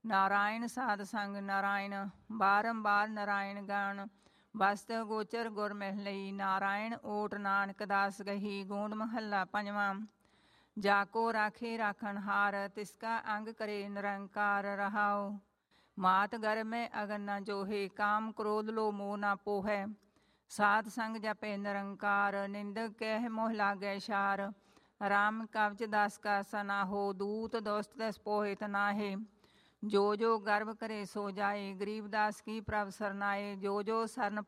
नारायण साध संग नारायण बारंबार नारायण गान बस्त गोचर गुर महलई नारायण ओट नानक दास गही गोंड महला पंजवा। जाको राखे राखन हार तिसका अंग करे निरंकार रहाओ। मात गर में अगन न जोहे काम क्रोध लो मोह न पोहै। साध संग जपे निरंकार निंदक कह मोह लागे शार। राम कवच दास का सना हो दूत दोस्त दस पोहित नाहे। जो जो गर्व करे सो जाए गरीबदास की प्रभ सरनाए। जो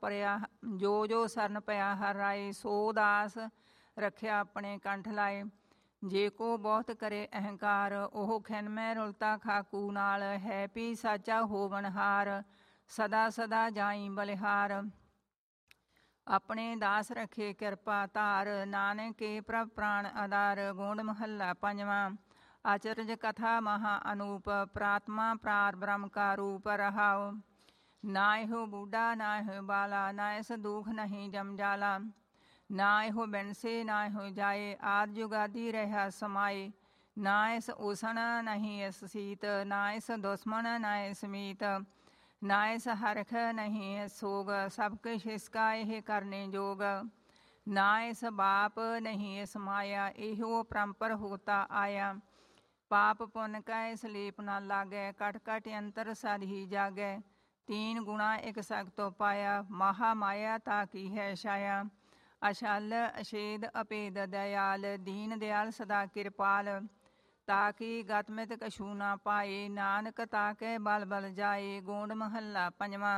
सरन पया हर राए सो दास रखिया अपने कंठ लाए। जे को बहुत करे अहंकार ओह खिन में रुलता खाकू नाल है पी साचा होवनहार। सदा सदा जाई बलिहार अपने दास रखे कृपा धार। नानक के प्रभ प्राण आधार गोंड महला पंजवा। आचर्य कथा महा अनूप प्रात्मा प्रार ब्रह्म का रूप रहाओ। नाय हो बूढ़ा नाय हो बाला नाय स दुख नहीं जम जाला। नाय हो बिनसे नाय हो जाए आद जुगादी रहा समाए। नाय स उसन नहीं इस सीत नाय स दुश्मन नाय समीत। नाय स हरख नहीं सोग सब कुछ इसका यह करने जोग। नाय स बाप नहीं इस माया एहो परम्पर होता आया। पाप पुन का सलीप न लागै कट कट यंत्र सद ही जागै। तीन गुणा एक सग तो पाया महा माया ताकी है छाया। अशल अछेद अपेद दयाल दीन दयाल सदा कृपाल। ताकि गतमित कछू ना पाए नानक ताके बल बल जाए गोंड महला पंजवा।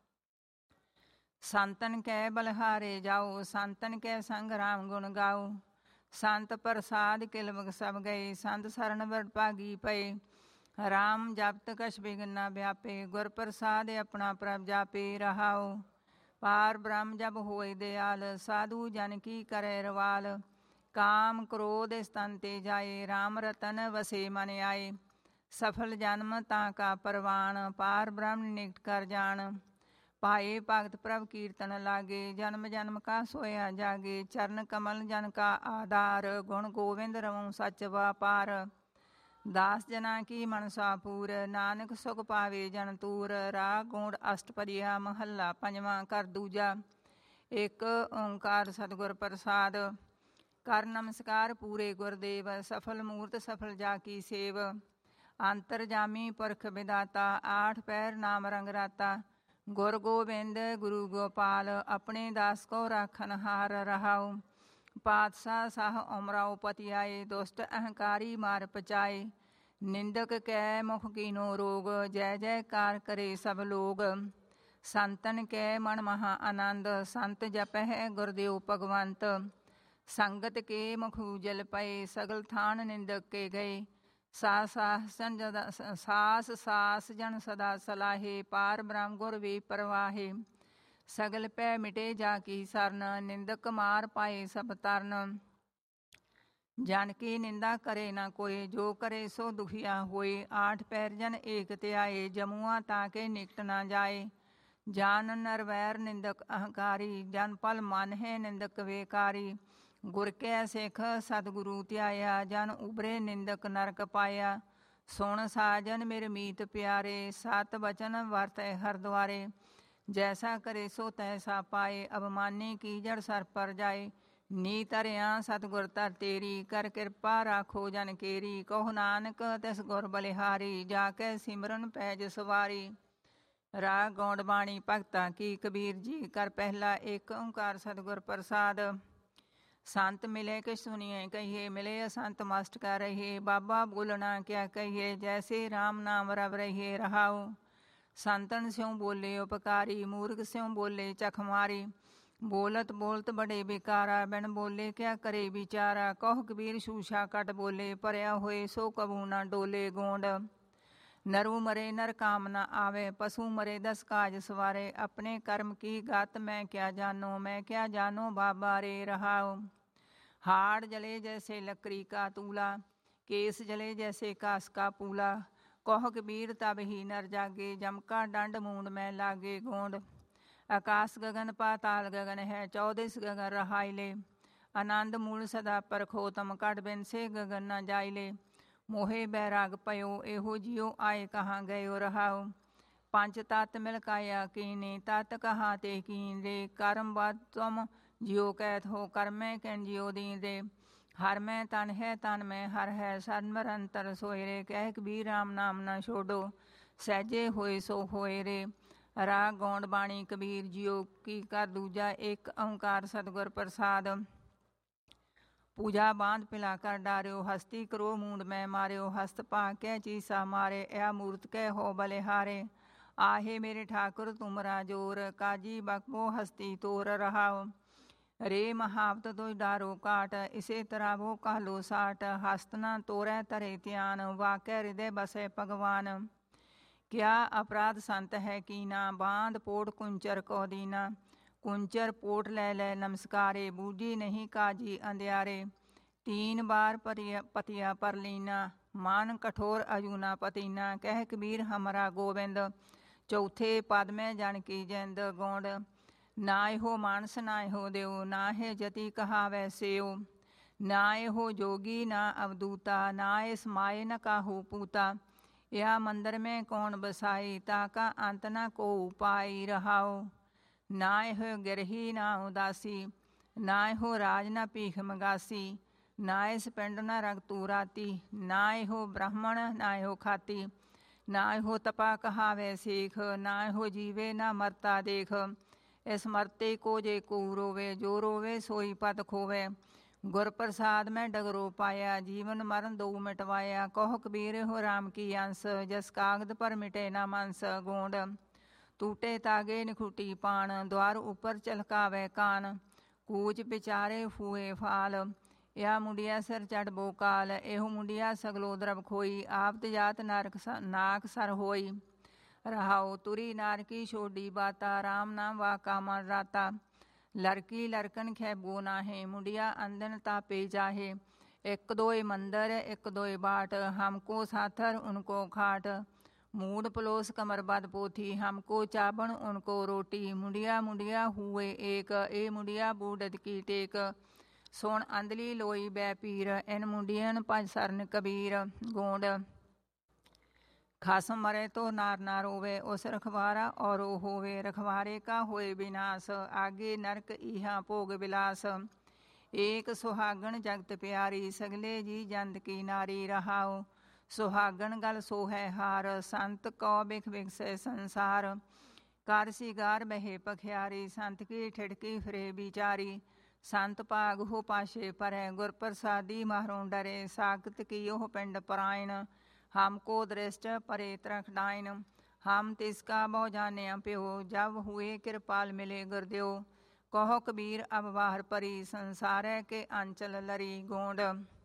संतन कै बलहारे जाओ संतन कै संग राम गुण गाओ। संत प्रसाद किलमग सब गए संत सरन वड भागी पए। राम जपत कछ बिघन न व्यापे गुर प्रसाद अपना प्रभ जापे रहाओ। पार ब्रह्म जब होए दयाल साधु जन की करे रवाल। काम क्रोध स्तन ते जाए राम रतन वसे मन आए। सफल जन्म ताका परवान पार ब्रह्म निकट कर जान। पाए भगत प्रभ कीर्तन लागे जन्म जन्म का सोया जागे। चरण कमल जन का आधार गुण गोविंद रवों सच वापार। दास जना की मनसा पूर नानक सुख पावे जन तूर। राग गोंड अष्टपदिया महला पंजवा कर दूजा। एक ओंकार सतगुर प्रसाद कर नमस्कार पूरे गुरदेव। सफल मूर्त सफल जाकी सेव। अंतर जामी पुरख विदाता आठ पैर नाम रंग राता। गुर गोबिंद गुरु गोपाल अपने दास को राखन हार रहाओ। पातशाह साह उमराओ पति आए दुष्ट अहंकारी मार पचाए। निंदक कै मुख कीनो रोग जय जयकार करे सब लोग। संतन कै मन महा आनंद संत जपह गुरदेव भगवंत। संगत के मुख उजल पए सगल थान निंदक के गए। सास सास जन सदा सलाहे पार ब्रह्म गुर वे परवाहे। सगल पै मिटे जाकी सरन निंदक मार पाए सब तरन। जन की निंदा करे न कोई जो करे सो दुखिया होए। आठ पैर जन एक त्याए जमुआ ताके निकट न जाए। जान नरवैर निंदक अहंकारी जन पल मन है निंदक बेकारी। गुर कै सिख सतगुरु त्याया जन उबरे निंदक नरक पाया। सुन साजन मेरे मीत प्यारे सत बचन वर्त हर द्वारे। जैसा करे सो तैसा पाए अभिमानी की जड़ सर पर जाए। नीत अरिया सतगुर तर तेरी कर कृपा राखो जन केरी। कहो नानक तिस गुर बलिहारी जाके सिमरन पैज सवारी। राग गौंड बाणी भगता की कबीर जी कर पहला एक ओंकार सतगुर प्रसाद। संत मिले कि सुनिए कहिए मिले असंत मस्त कर रहिए। बाबा बोलना क्या कहिए जैसे राम नाम रव रहिए रहाओ। संतन स्यों बोले उपकारी मूर्ख स्यों बोले चखमारी। बोलत बोलत बड़े बेकारा बिन बोले क्या करे बिचारा। कहो कबीर शूशा कट बोले परया होए सो कबू न डोले गोंड। नरु मरे नर काम न आवे पशु मरे दस काज सवारे। अपने कर्म की गत मैं क्या जानो मैं क्या जानो बाबा रे रहाओ। हाड़ जले जैसे लकड़ी का तूला केस जले जैसे कास का पूला। कहो कबीर तब ही नर जागे जम का डंड मूंड में लागे गोंड। आकाश गगन पाताल गगन है 14 गगन रहाइले। आनंद मूल सदा परखोतम कट बिन से गगन न जाइले। ਮੋਹੇ ਬੈਰਾਗ ਪਇਓ ਇਹੋ ਜਿਉ ਆਏ ਕਹਾਂ ਗਇਓ ਰਹਾਉ। ਪੰਜ ਤਤ ਮਿਲ ਕਾਇਆ ਕੀਨੇ ਤਤ ਕਹਾ ਤੇ ਕੀਨ ਰੇ। ਕਰਮ ਬਦ ਤੁਮ ਜਿਉ ਕਹਿਤ ਹੋ ਕਰਮੈ ਕਹਿਨ ਜਿਉ ਦੀਨ ਰੇ। ਹਰ ਮੈਂ ਤਨ ਹੈ ਤਨ ਮੈਂ ਹਰ ਹੈ ਸਰਮਰੰਤਰ ਸੋਏ ਰੇ। ਕਹਿ ਕਬੀਰ ਰਾਮ ਨਾਮ ਨਾ ਛੋਡੋ ਸਹਿਜੇ ਹੋਏ ਸੋ ਹੋਏ ਰੇ। ਰਾਗ ਗੌਂਡ ਬਾਣੀ ਕਬੀਰ ਜਿਉ ਕੀ ਕਰ ਦੂਜਾ ਇੱਕ ਓਂਕਾਰ ਸਤਿਗੁਰ ਪ੍ਰਸਾਦ। ਪੂਜਾ ਬਾਂਧ ਪਿਲਾ ਕਰ ਡਾਰਿਓ ਹਸਤੀ ਕਰੋ ਮੂੰਡ ਮੈਂ ਮਾਰਿਓ। ਹਸਤ ਪਾ ਕਹਿ ਚੀਸਾ ਮਾਰੇ ਇਹ ਮੂਰਤ ਕਹਿ ਹੋ ਬਲਿਹਾਰੇ। आहे मेरे ठाकुर तुमरा जोर काजी बकबो हस्ती तोर रहाओ। रे महावत तो डारो काट इसे तरह वो कहलो साट। हस्त न तोरै तरे त्यान वाकै हृदय बसे भगवान। क्या अपराध संत है कीना बांध पोट कुंचर को दीना। कुंचर पोट ले ले नमस्कारे बूझी नहीं काजी अंधियारे। तीन बार पतिया पर लीना मान कठोर अजूना पतीना। कह कबीर हमारा गोविंद चौथे पद में जानकी जिंद गौंड। ना हो मानस ना हो देव ना है जति कहावै सेव। ना हो जोगी ना अवधूता ना समाये न काहू पूता। या मंदिर में कौन बसाई ताका अंत न को पाई रहाओ। ना हो गिरही ना उदासी ना हो राज न भीख मगासी। ना इस पिंड न रगतू राती ना हो ब्राह्मण ना हो खाती। ना हो तपा कहावे सीख ना हो जीवे ना मरता देख। इस मरते को जे को रोवे जो रोवे सोई पत खोवे। गुर प्रसाद में डगरो पाया जीवन मरण दो मिटवाया। कहो कबीर हो राम की अंस जस कागद पर मिटे ना मांस। गोंड टूटे तागे निखुटी पान द्वार ऊपर चलकावे कान। कूच बिचारे फूए फाल या मुंडिया सिर चढ़ बोकाल। एहो मुंडिया सगलो द्रव खोई आपत जात नाक सर होई। रहाओ तुरी नार की छोड़ी बाता राम नाम वाका मन राता। लड़की लड़कन खैबो नाहे मुंडिया अंदन तापे जाहे। एक दोए मंदिर एक दोए बाट हमको साथर उनको खाट। मूड पलोस कमर बद पोथी हमको चाबन उनको रोटी। मुंडिया मुंडिया हुए एक ए मुंडिया बूढ़ की टेक। सोन अंधली लोई बै पीर इन मुंडियन पंज सरन कबीर। गोंड खसम मरे तो नार ना रोवे उस रखवारा और होवे। रखवारे का होए विनाश आगे नरक इहा भोग विलास। एक सुहागन जगत प्यारी सगले जी जंद की नारी रहाओ। सुहागन गल सोहै हार संत कौ बिख बिखसे संसार। कर सिगार बहे पखियारी संत की ठिड़की फिरे बिचारी। संत भाग हो पाशे परै गुर प्रसादी मारों डरे। साकत की ओह पिंड परायण हमको दृष्ट परे तरख डायन। हम तिसका बहु जाने प्यो जब हुए कृपाल मिले गुरदेव। कहो कबीर अब बाहर परी संसार के अंचल लरी। गोंड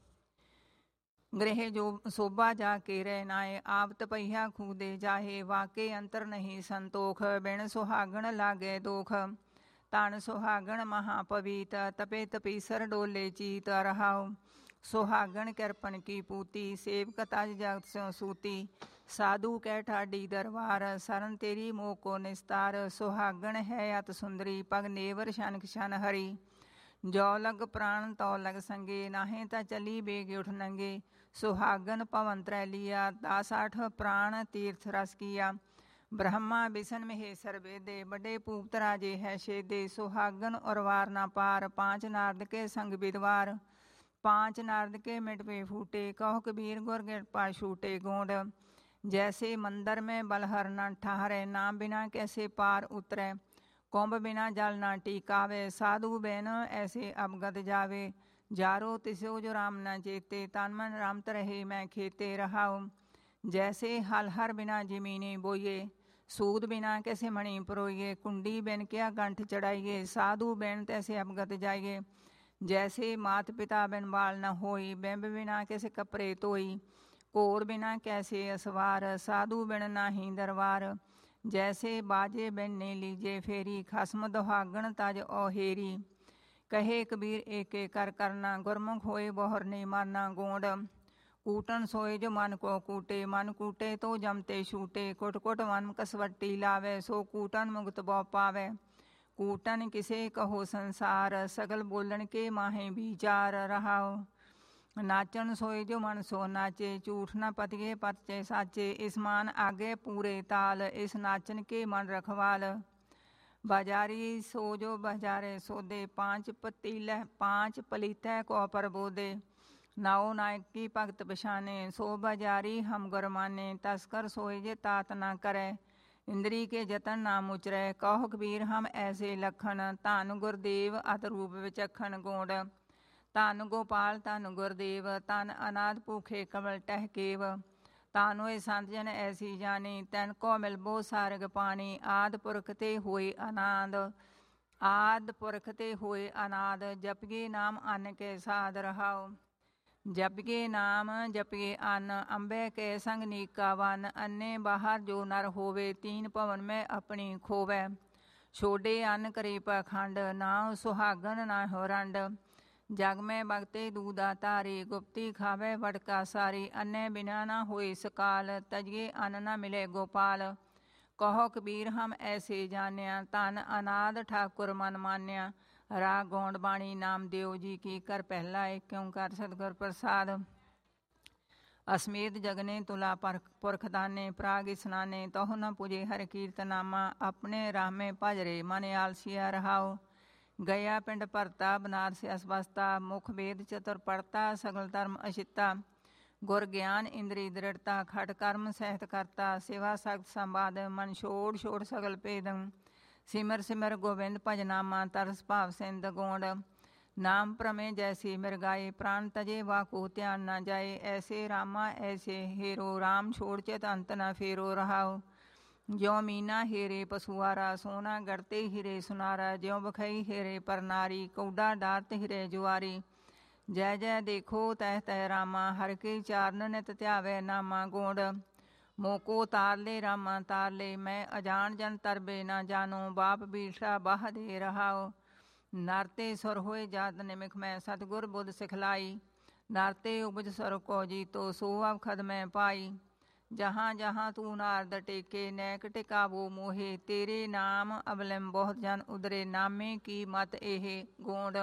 गृह जो शोभा जाके रहनाए आवत पहिया खूदे जाहे। वाके अंतर नहीं संतोख बिन सुहागण लागे दोख। तन सुहागण महापवीत तपे तपीसर डोले चीत। रहाओ सुहागण किरपन की पूती सेवक तज जगत स्यों सूती। साधु कै ठाडी दरबार सरन तेरी मोह को निस्तार। सुहागण है अत सुंदरी पग नेवर शनक शन हरी। जो लग प्राण तो लग संगे नाहे ता चली बेग उठ नंगे। सुहागन पवन त्रैलिया दास आठ प्राण तीर्थ रस किया। ब्रह्मा बिसन महेश्वर वेदे बड़े पूत राजे है शेदे। सुहागन और वार ना पार पांच नारद के संग विद्वार। पांच नारद के मिट पे फूटे कहो कबीर गुर कृपा छूटे। गोंड जैसे मंदिर में बलहर न ठहरे ना बिना कैसे पार उतरे। कुंभ बिना जल ना टीकावे साधु बैन ऐसे अवगत जावे। जारो तिसो जो राम न चेते तन मन रामत रहे मैं खेते। रहाओ जैसे हल हर बिना जमीने बोइए सूद बिना कैसे मणि परोइए। कुंडी बिन क्या कंठ चढ़ाइए साधु बिन तैसे अवगत जाइए। जैसे मात पिता बिन बाल न होई बिंब बिना कैसे कपड़े धोई। कोर बिना कैसे असवार साधु बिन नाही दरबार। जैसे बाजे बिन ने लीजे फेरी खसम दुहागण तज ओहेरी। कहे कबीर एक कर करना गुरमुख होए बोहर ने मारना। गोंड कूटन सोए जो मन को कूटे मन कूटे तो जमते छूटे। कुट कुट मन कसवट्टी लावे सो कूटन मुक्त बो पावे। कूटन किसे कहो संसार सगल बोलन के माहे विचार। रहाओ ਨਾਚਣ ਸੋਏ ਜੋ ਮਨ ਸੋ ਨਾਚੇ, ਝੂਠ ਨਾ ਪਤੀਏ ਪਰਚੇ ਸਾਚੇ। ਇਸ ਮਾਨ ਆਗੇ ਪੂਰੇ ਤਾਲ, ਇਸ ਨਾਚਨ ਕੇ ਮਨ ਰਖਵਾਲ। बाजारी सो जो बाजारे सोदे, पाँच पलीतै को प्रबोदे। नाओ नायक की भगत पछाने, सो बाजारी हम गुर माने। तस्कर सोए जे तात ना करे, इंद्री के जतन ना मुचरै। कहो कबीर हम ऐसे लखन, धन गुरदेव अत रूप विचखन। गोंड धन गोपाल धन गुरदेव, धन अनाथ भूखे कमल टहकेव। तानोए संत जन ऐसी जानी, तैन को मिलबो सारग पानी। आद पुरख ते होए अनाद, आद पुरख ते होए अनाद। जपगे नाम अन्न के साध रहाओ, जपगे नाम जपगे अन्न। अंबे के संग नीका वन, अन्ने बाहर जो नर होवे। तीन भवन में अपनी खोवै, छोड़े अन्न करे पाखंड। ना सुहागन ना हो रंड, जग में बगते दूधा तारी। गुप्ती खावे वटका सारी, अन्य बिना ना होए सकाल। तजगे अन्न न मिले गोपाल, कहो कबीर हम ऐसे जान्या। धन अनाद ठाकुर मन मान्या, राग गौंड बाणी नामदेव जी की। कर पहला एक ओंकार सतगुर प्रसाद। असमेत जगने तुला पुरख दाने, प्राग स्नाने तहु न पूजे हर कीर्तनामा। अपने राह में भजरे मन आलसिया रहाओ, गया पिंड भरता बनारस असवस्ता। मुख वेद चतुर पढ़ता, सगल धर्म अशिता। गुर ज्ञान इंद्री दृढ़ता, खट कर्म सहत करता। सेवा सख्त संवाद, मन छोड़ छोड़ सगल भेदम। सिमर सिमर गोविंद भजनामा, तरस भाव सिंध गोंड। नाम प्रमे जैसे मिर्गाए, प्राण तजे वाको ध्यान न जाए। ऐसे रामा ऐसे हेरो, राम छोड़ चित अंत न फेरो रहाओ। ज्यों मीना हेरे पशुआरा, सोना गढ़ते हिरे सुनारा। ज्यों बखई हेरे पर नारी, कौडा डारत हिरे जुआरी। जय जय देखो तह तह रामा, हर के चारण नित त्यावै नामा। गोंड मोको तार ले रामा तार ले, मैं अजान जन तरबे ना जानो। बाप बीठा बाह दे रहाओ, नारते सुर होए जात निमिख में। सतगुर बुध सिखलाई, नारते उपज सुर को जीतो। सो अब खद में पाई, जहाँ जहाँ तू नारद टेके। नैक टिकावो मोहे, तेरे नाम अबलिम बहुत जन उदरे। नामे की मत एहे गोंड,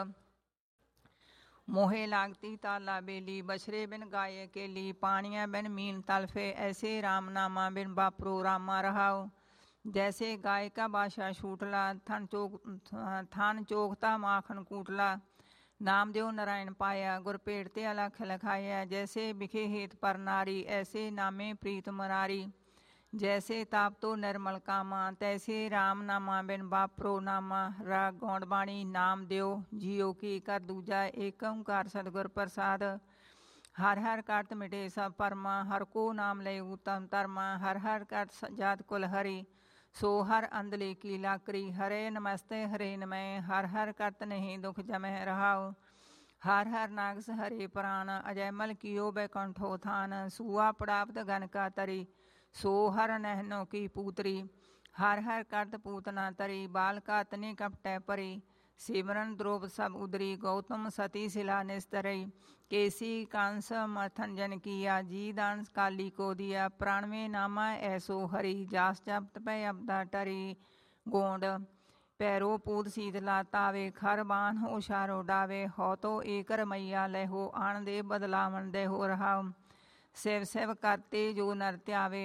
मोहे लागती ताला बेली। बछरे बिन गाय अकेली, पानिया बिन मीन तलफे। ऐसे राम नामा बिन बापरो रामा रहाओ। जैसे गाय का बाशा छूटला, थान चोखता माखन कूटला। नामदेव नारायण पाया, गुर पेटते अलख लखाया। जैसे बिखे हेत पर नारी, ऐसे नामे प्रीत मरारी। जैसे ताप तो निर्मल कामा, तैसे राम नामा बिन बापरो नामा। राग गौंड बाणी नामदेव जियो की। कर दूजा एक ओंकार सतगुर प्रसाद। हर हर करत मिटे सब परमा, हर को नाम ले उत्तम धर्मा। हर हर करत जात कुल हरि, सो हर अंधले की लाकरी। हरे नमस्ते हरे नमः, हर हर करत नहीं दुख जमह रहाओ। हर हर नागस हरे प्राण, अजयमल कियो बैकुंठो थान। सुआ पड़ावत गन का तरी, सो हर नहनो की पूतरी। हर हर करत पूतना तरी, बाल का तने कपटै परी। सिमरन द्रोप सब उदरी, गौतम सती शिला निस्तरई। केसी कांस मथन जन किया, जी दान काली को दिया। प्राण में नामा ऐसो हरि, जास जपत पै अबदा टरी। गोंड पैरो पूत शीतला तावे, खर बान हो शारो डावे। हो तो एकर मैया लहो, आन दे बदलावन दे हो रहाओ। शिव शिव करते जो नर त्यावे,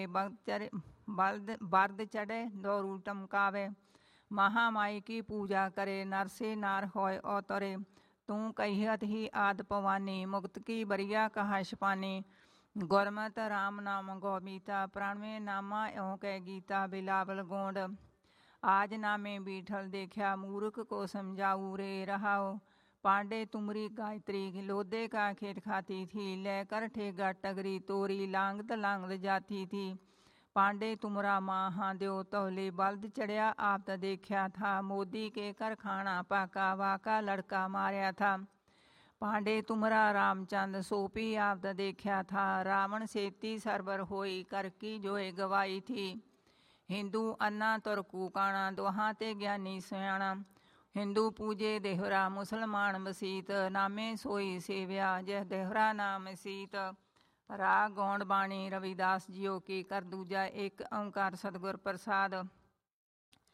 बर्द चढ़े दौरू टमकावे। महामाई की पूजा करे, नर से नार होय अवतरे। तू कहियत ही आद पवानी, मुक्त की बरिया कहा छपानी। गुरमत राम नाम गोमीता, प्राण में नामा यों कै गीता। बिलावल गोंड आज नामे बीठल देखा, मूर्ख को समझाऊ रे रहाओ। पांडे तुमरी गायत्री, लोदे का खेत खाती थी। लेकर ठेगा टगरी तोरी, लांगत लांगत जाती थी। पांडे तुमरा माँ देव तोले, बल्द चढ़िया आप देखा था। मोदी के कर खाना पाका, वाका लड़का मारया था। पांडे तुमरा रामचंद, सोपी आप देखा था। रावण सेती सरबर होई, कर की जोए गवाई थी। हिंदू अन्ना तुरकू काना, दोहां ते ज्ञानी सयाणा। हिंदू पूजे देहरा, मुसलमान मसीत। नामे सोई सेव्या, जह देहरा नाम सीत। राग गौंड बाणी रविदास जियो की। कर दूजा एक ओंकार सतगुर प्रसाद।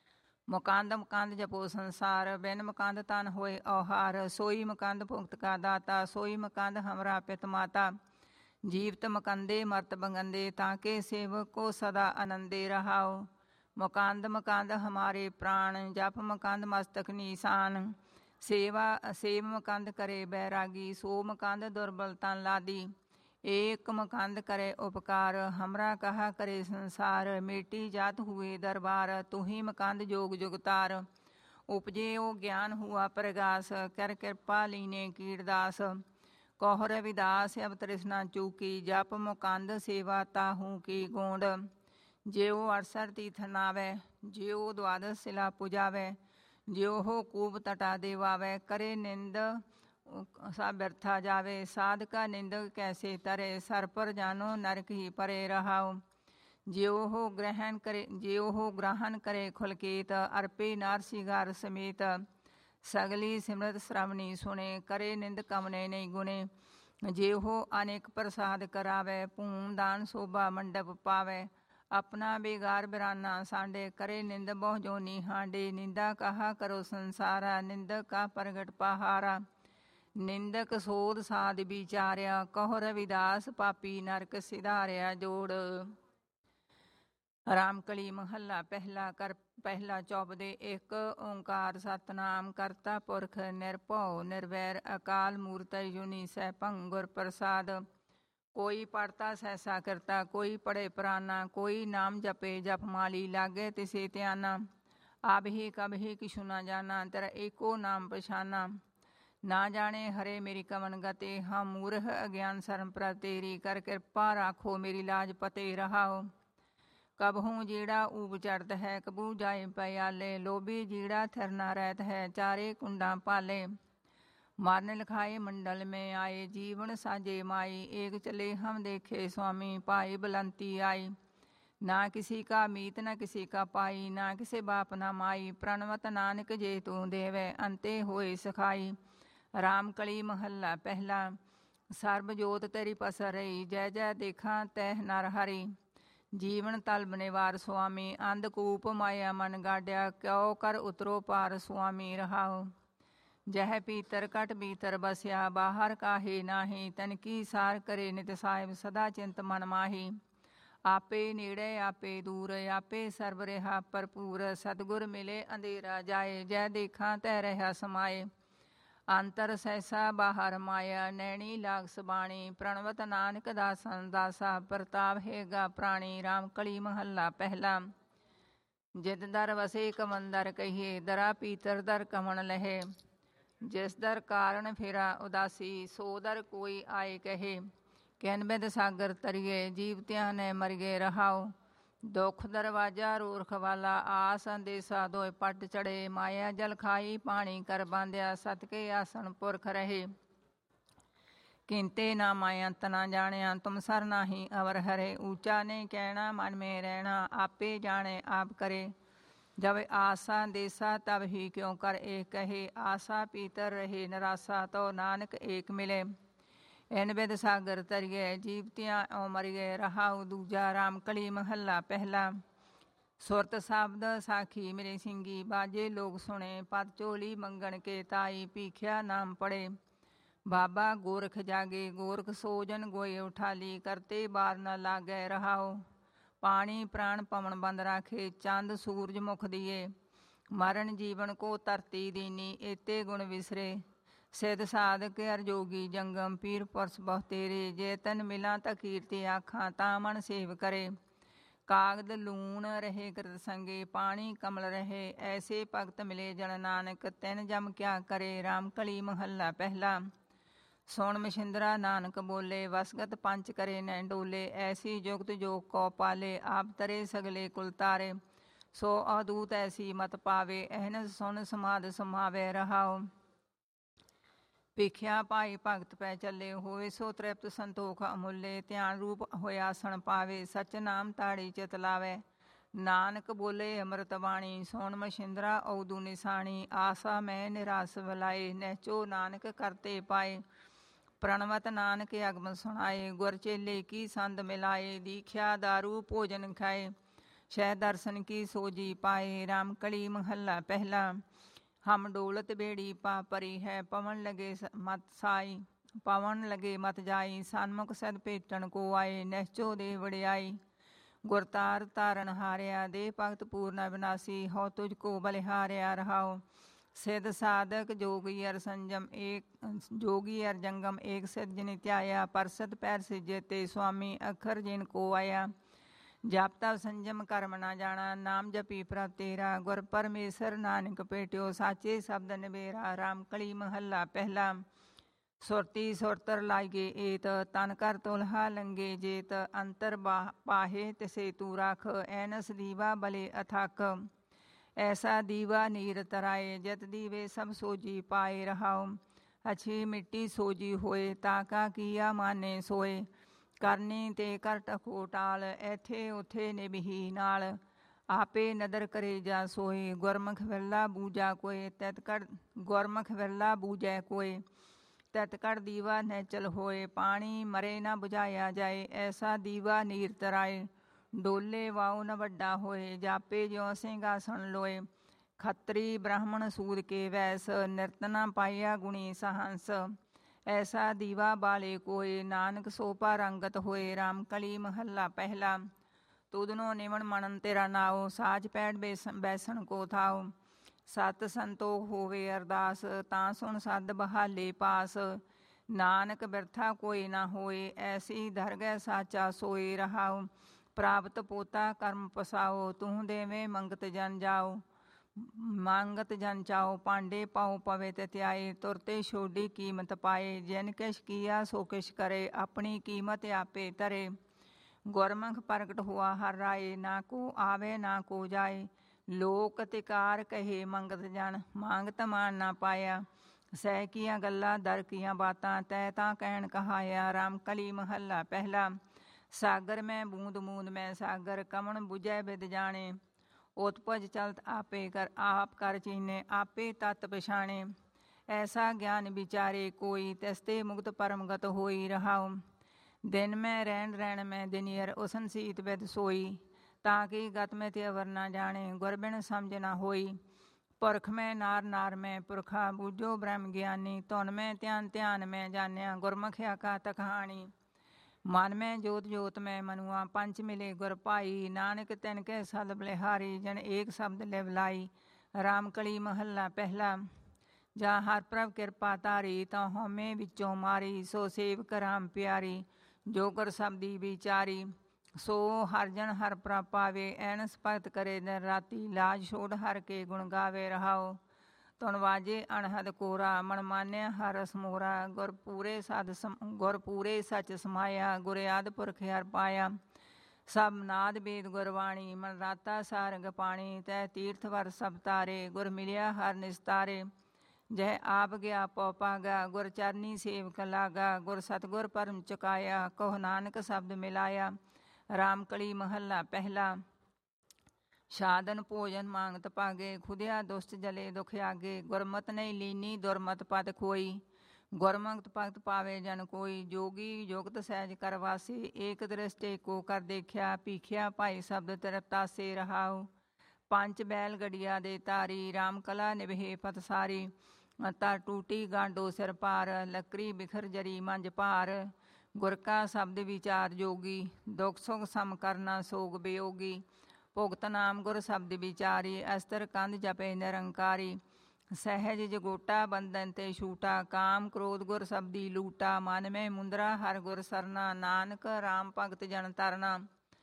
ਮੁਕੰਦ ਮੁਕੰਦ ਜਪੋ ਸੰਸਾਰ, ਬਿਨ ਮੁਕੰਦ ਤਨ ਹੋਏ ਔਹਾਰ। ਸੋਈ ਮੁਕੰਦ ਭੁਗਤ ਕਾ ਦਾਤਾ, ਸੋਈ ਮੁਕੰਦ ਹਮਰਾ ਪਿਤ ਮਾਤਾ। ਜੀਵਤ ਮੁਕੰਦੇ ਮਰਤ ਬਗੰਦੇ, ਤਾਕੇ ਸੇਵਕ ਕੋ ਸਦਾ ਆਨੰਦੇ ਰਹਾਓ। ਮੁਕੰਦ ਮੁਕੰਦ ਹਮਾਰੇ ਪ੍ਰਾਣ, ਜਪ ਮੁਕੰਦ ਮਸਤਕ ਨੀਸਾਨ। ਸੇਵ ਮੁਕੰਦ ਕਰੇ ਬੈਰਾਗੀ, ਸੋ ਮੁਕੰਦ ਦੁਰਬਲ ਤਨ ਲਾਦੀ। ਏਕ ਮੁਕੰਦ करे उपकार, हमरा कहा करे संसार। मेटी जात हुए दरबार, तुही मुकंद जोग जुगतार। उपजे ओ ज्ञान हुआ प्रगास, कर कृपा लीने कीरदास। कह रविदास अब तृष्णा चूकी, जप मुकंद सेवा ताहू की गोंड। ज्यो 68 तीर्थ नावै, ज्यो द्वादश शिला पुजावै। ज्यो हो कूप तटा देवावै, करे निंद सा व्यर्था जावे। साधका निंदक कैसे तरे, सर पर जानो नरक ही परे रहाओ। ज्यो हो ग्रहण करे खुलकेत, अर्पे नार सिगार समेत। सगली सिमरत श्रवणी सुने, करे निंद कमने नहीं गुने। ज्यो हो अनेक प्रसाद करावे, पून दान शोभा मंडप पावे। अपना बेगार बिराना सांडे, करे निंद बहु जोनी हांडे। निंदा कहा करो संसारा, निंदक का प्रगट पहारा। निंदक सोध साध विचार्या, कहो रविदास पापी नरक सिधारिया जोड़। रामकली महला पहला कर पहला चौपदे। एक ओंकार सतनाम करता पुरख निरभउ निर्वैर, अकाल मूर्त जुनी सैभं गुर प्रसाद। कोई पढ़ता सहसा करता, कोई पढ़े पुराना। कोई नाम जपे जप माली, लागे तिसे त्याना। अब ही कब ही किशु न जाना, तेरा एको नाम पछाना। ना जाने हरे मेरी कवन गते, हम मूर्ख अज्ञान शर्म पर तेरी। कर कृपा राखो मेरी लाज पते रहाओ। कबहू जीड़ा ऊब चढ़त है, कबू जाए पयाले। लोभी जीड़ा थिर न रहत है, चारे कुंडा पाले। मारने लिखाए मंडल में आए, जीवन साजे माई। एक चले हम देखे स्वामी, पाई बुलंती आई। ना किसी का मीत न किसी का पाई, ना किसी बाप न माई। प्रणवत नानक जे तू देवे, अंते होए सखाई। रामकली महला पहला। सर्बजोत तेरी पसर रही, जय जय देखा तह नर हरि। जीवन तलब निवार स्वामी, अंधकूप माया मन गाड्या। क्यों कर उतरो पार स्वामी रहाओ। जह पीतर कट भीतर बसया, बाहर काहे नाही। तन की सार करे नित साहिब, सदा चिंत मन माही। आपे नेड़े आपे दूर, आपे सर्व रहा भरपूर। सतगुर मिले अंधेरा जाए, जय देखा तह रहा समाए। अंतर सहसा बाहर माया, नैनी लाग सबाणी। प्रणवत नानक दासन दासा, प्रताप हेगा प्राणी। रामकली महला पहला। जित दर वसे कमंदर कहिए, दरा पीतर दर कमन लहे। जिस दर कारण फिरा उदासी, सो दर कोई आए कहे। कैन बिद सागर तरिए, जीवत्या ने मरिए रहाओ। दुख दरवाजा रूरख वाला, आस अंदेसा दोय पट चढ़े। माया जल खाई पानी कर बांध्या, सत के आसन पुरख रहे। किंते ना माया तना जानिया, तुम सर नाही अवर हरे। ऊंचा ने कहना मन में रहना, आपे जाने आप करे। जब आसा देसा तब ही क्यों कर एक कहे। आसा पीतर रहे निराशा, तो नानक एक मिले। इन बिद सागर तरिए, जीवतियाँ ओ मरिए रहाओ दूजा। रामकली महला पहला। सुरत शब्द साखी मेरे सिंगी, बाजे लोग सुने। पद चोली मंगन के ताई, पीखिया नाम पड़े। बाबा गोरख जागे, गोरख सोजन गोए उठाली। करते बार न लागे रहाओ। पानी प्राण पवन बंद राखे, चंद सूरज मुख दिए। मरण जीवन को तरती दीनी, एते गुण विसरे। सिद्ध साधक हर जोगी जंगम, पीर पुरस बहु तेरे। जे तन मिला त कीर्ति आखां, ता मन सेव करे। कागद लूण रहे कृत संगे, पानी कमल रहे। ऐसे भगत मिले जन नानक, तिन जम क्या करे। रामकली महला पहला। सुन मछिंद्रा नानक बोले, वसगत पंच करे न डोले। ऐसी जुगत जोग को पाले, आप तरे सगले कुल तारे। सो अदूत ऐसी मत पावे, एहन सुन समाध समावे रहाओ। भिखिया पाई भगत पै चले, होए सो तृप्त संतोख अमुल्ले। ध्यान रूप होया आसन पावे, सच नाम ताड़ी चित लावे। नानक बोले अमृत बाणी, सोन मछिंद्रा औदू निशानी। आशा मैं निराश भलाए, नहचो नानक करते पाए। प्रणवत नानक अगम सुनाए, गुर चेले की संद मिलाए। दीख्या दारू भोजन खाए, शह दर्शन की सोजी पाए। राम कली महला पहला। हम डोलत बेड़ी पा परी है, पवन लगे मत साई। पवन लगे मत जाई, सन्मुख सद भेटन को आए। निश्चो दे वड़ियाई, गुरतार तारण हारिया। दे भगत पूर्ण विनाशी, हो तुझको बलिहारिया रहाओ। सिद्ध साधक जोगी अर संजम एक, जोगी अर जंगम एक सिद्ध जिन त्याया। परसत पैर सिजे ते स्वामी, अखर जिन को आया। जाप तप संजम कर्म ना जाना, नाम जपी प्रभ तेरा। गुर परमेश्वर नानक पेटियो, साचे शब्द निबेरा। राम कली महला पहला। सुरती सुरतर लागे एत, तन कर तुलहा लंगे जेत। अंतर पाहे तिसे तू राख, ऐनस दीवा बले अथाक। ऐसा दीवा नीर तराए, जत दीवे सब सोजी पाए रहाओ। अच्छी मिट्टी सोजी होए, ताका किया माने सोए। करनी ते कर टको टाल, ऐथे उथे निबही नाल। आपे नदर करे जा सोए, गुरमुख विरला बूजा कोय। तैतकड़ गुरमुख विरला बूजै कोय, तैतकड़ दीवा नैचल होए। पानी मरे न बुझाया जाए, ऐसा दीवा नीर तराए। डोले वाऊ न वड्डा होए, जापे ज्यों सिंहासन लोए। खत्री ब्राह्मण सूद के वैस, निरतना पाया गुणी सहंस। ऐसा दीवा बाले कोय, नानक सोपा रंगत होए। राम कली महला पहला। तुदनो निमन मनन तेरा नाओ, साज पैठ बैसन को थाओ। सत संतोख होवे अरदास, तां सुन सद बहाले पास। नानक बिरथा कोई ना होए, ऐसी दरगह साचा सोए रहाओ। प्राप्त पोता कर्म पसाओ, तूं देवे मंगत जन जाओ। मांगत जन चाओ, पांडे पाओ पवे त्याए। तुरते छोडी कीमत पाए, जिन किश किया सो किश करे। अपनी कीमत आपे तरे, गुरमुख प्रगट हुआ हर राय। ना को आवे ना को जाए, लोक तिकार कहे मंगत जन। मांगत मान ना पाया, सह किया गल्ला दर किया बातां। तै तां कहन कहाया, राम कली महला पहला। सागर में बूंद बूंद में सागर, कमन बुझै बिद जाने। उत्पज चलत आपे कर, आप कर चीने आपे तत् पछाणे। ऐसा ज्ञान विचारे कोई, तिसते मुक्त परमगत होई रहाओ। दिन में रैन रैन में दिनियर, उसन सीत विद सोई। ताकि गत में त्यवर ना जाने, गुरबिन समझ ना होई। पुरख में नार नार में पुरखा, बूझो ब्रह्म ज्ञानी। धुन में ध्यान ध्यान में जानिया, गुरमुख आका तकहानी। मन में जोत जोत में मनुआ, पंच मिले गुर भाई। नानक तिनके सद बलिहारी, जन एक शब्द लिवलाई। राम कली महला पहला। जा हर प्रभ किरपा तारी, तो होमे विचों मारी। सो सेवक राम प्यारी, जो गुर शब्दी विचारी। सो हर जन हर प्रभ पावे, ऐनस भगत करे दिन राती। लाज छोड़ हर के गुण गावे रहाओ। तुन वाजे अनहद कोरा, मन मान्या हरस मोरा। गुर पूरे सच समाया, गुर आद पुरख हर पाया। सब नाद वेद गुरवाणी, मन राता सारंग पाणी। तै तीर्थ वर सब तारे, गुर मिलिया हर निस्तारे। जह आप गया पौ पागा, गुर चरनी सेवक लागा। गुर सतगुर परम चुकाया, कहो नानक शब्द मिलाया। राम कली महला पहला। साधन भोजन मांगत पागे, खुदिया दुष्ट जले दुख आगे। गुरमत नहीं लीनी दुरमत पद खोई, गुरमुक्त भगत पावे जन कोई। जोगी जुगत सहज करवासी, एक दृष्टि को कर देखिया। पीखिया भाई शब्द तिरतासे रहाओ। पंच बैल गड़िया दे तारी, राम कला निभे पत सारी। तर टूटी गांडो सिर पार, लकड़ी बिखर जरी मंज पार। गुर का शब्द विचार जोगी, दुख सुख सम करना सोग वियोगी। भुगत नाम गुर शब्द विचारी, अस्तर कंध जपे निरंकारी। सहज जगोटा बंधन ते छूटा, काम क्रोध गुर शब्दी लूटा। मन में मुंदरा हर गुर सरना, नानक राम भगत जन तरना।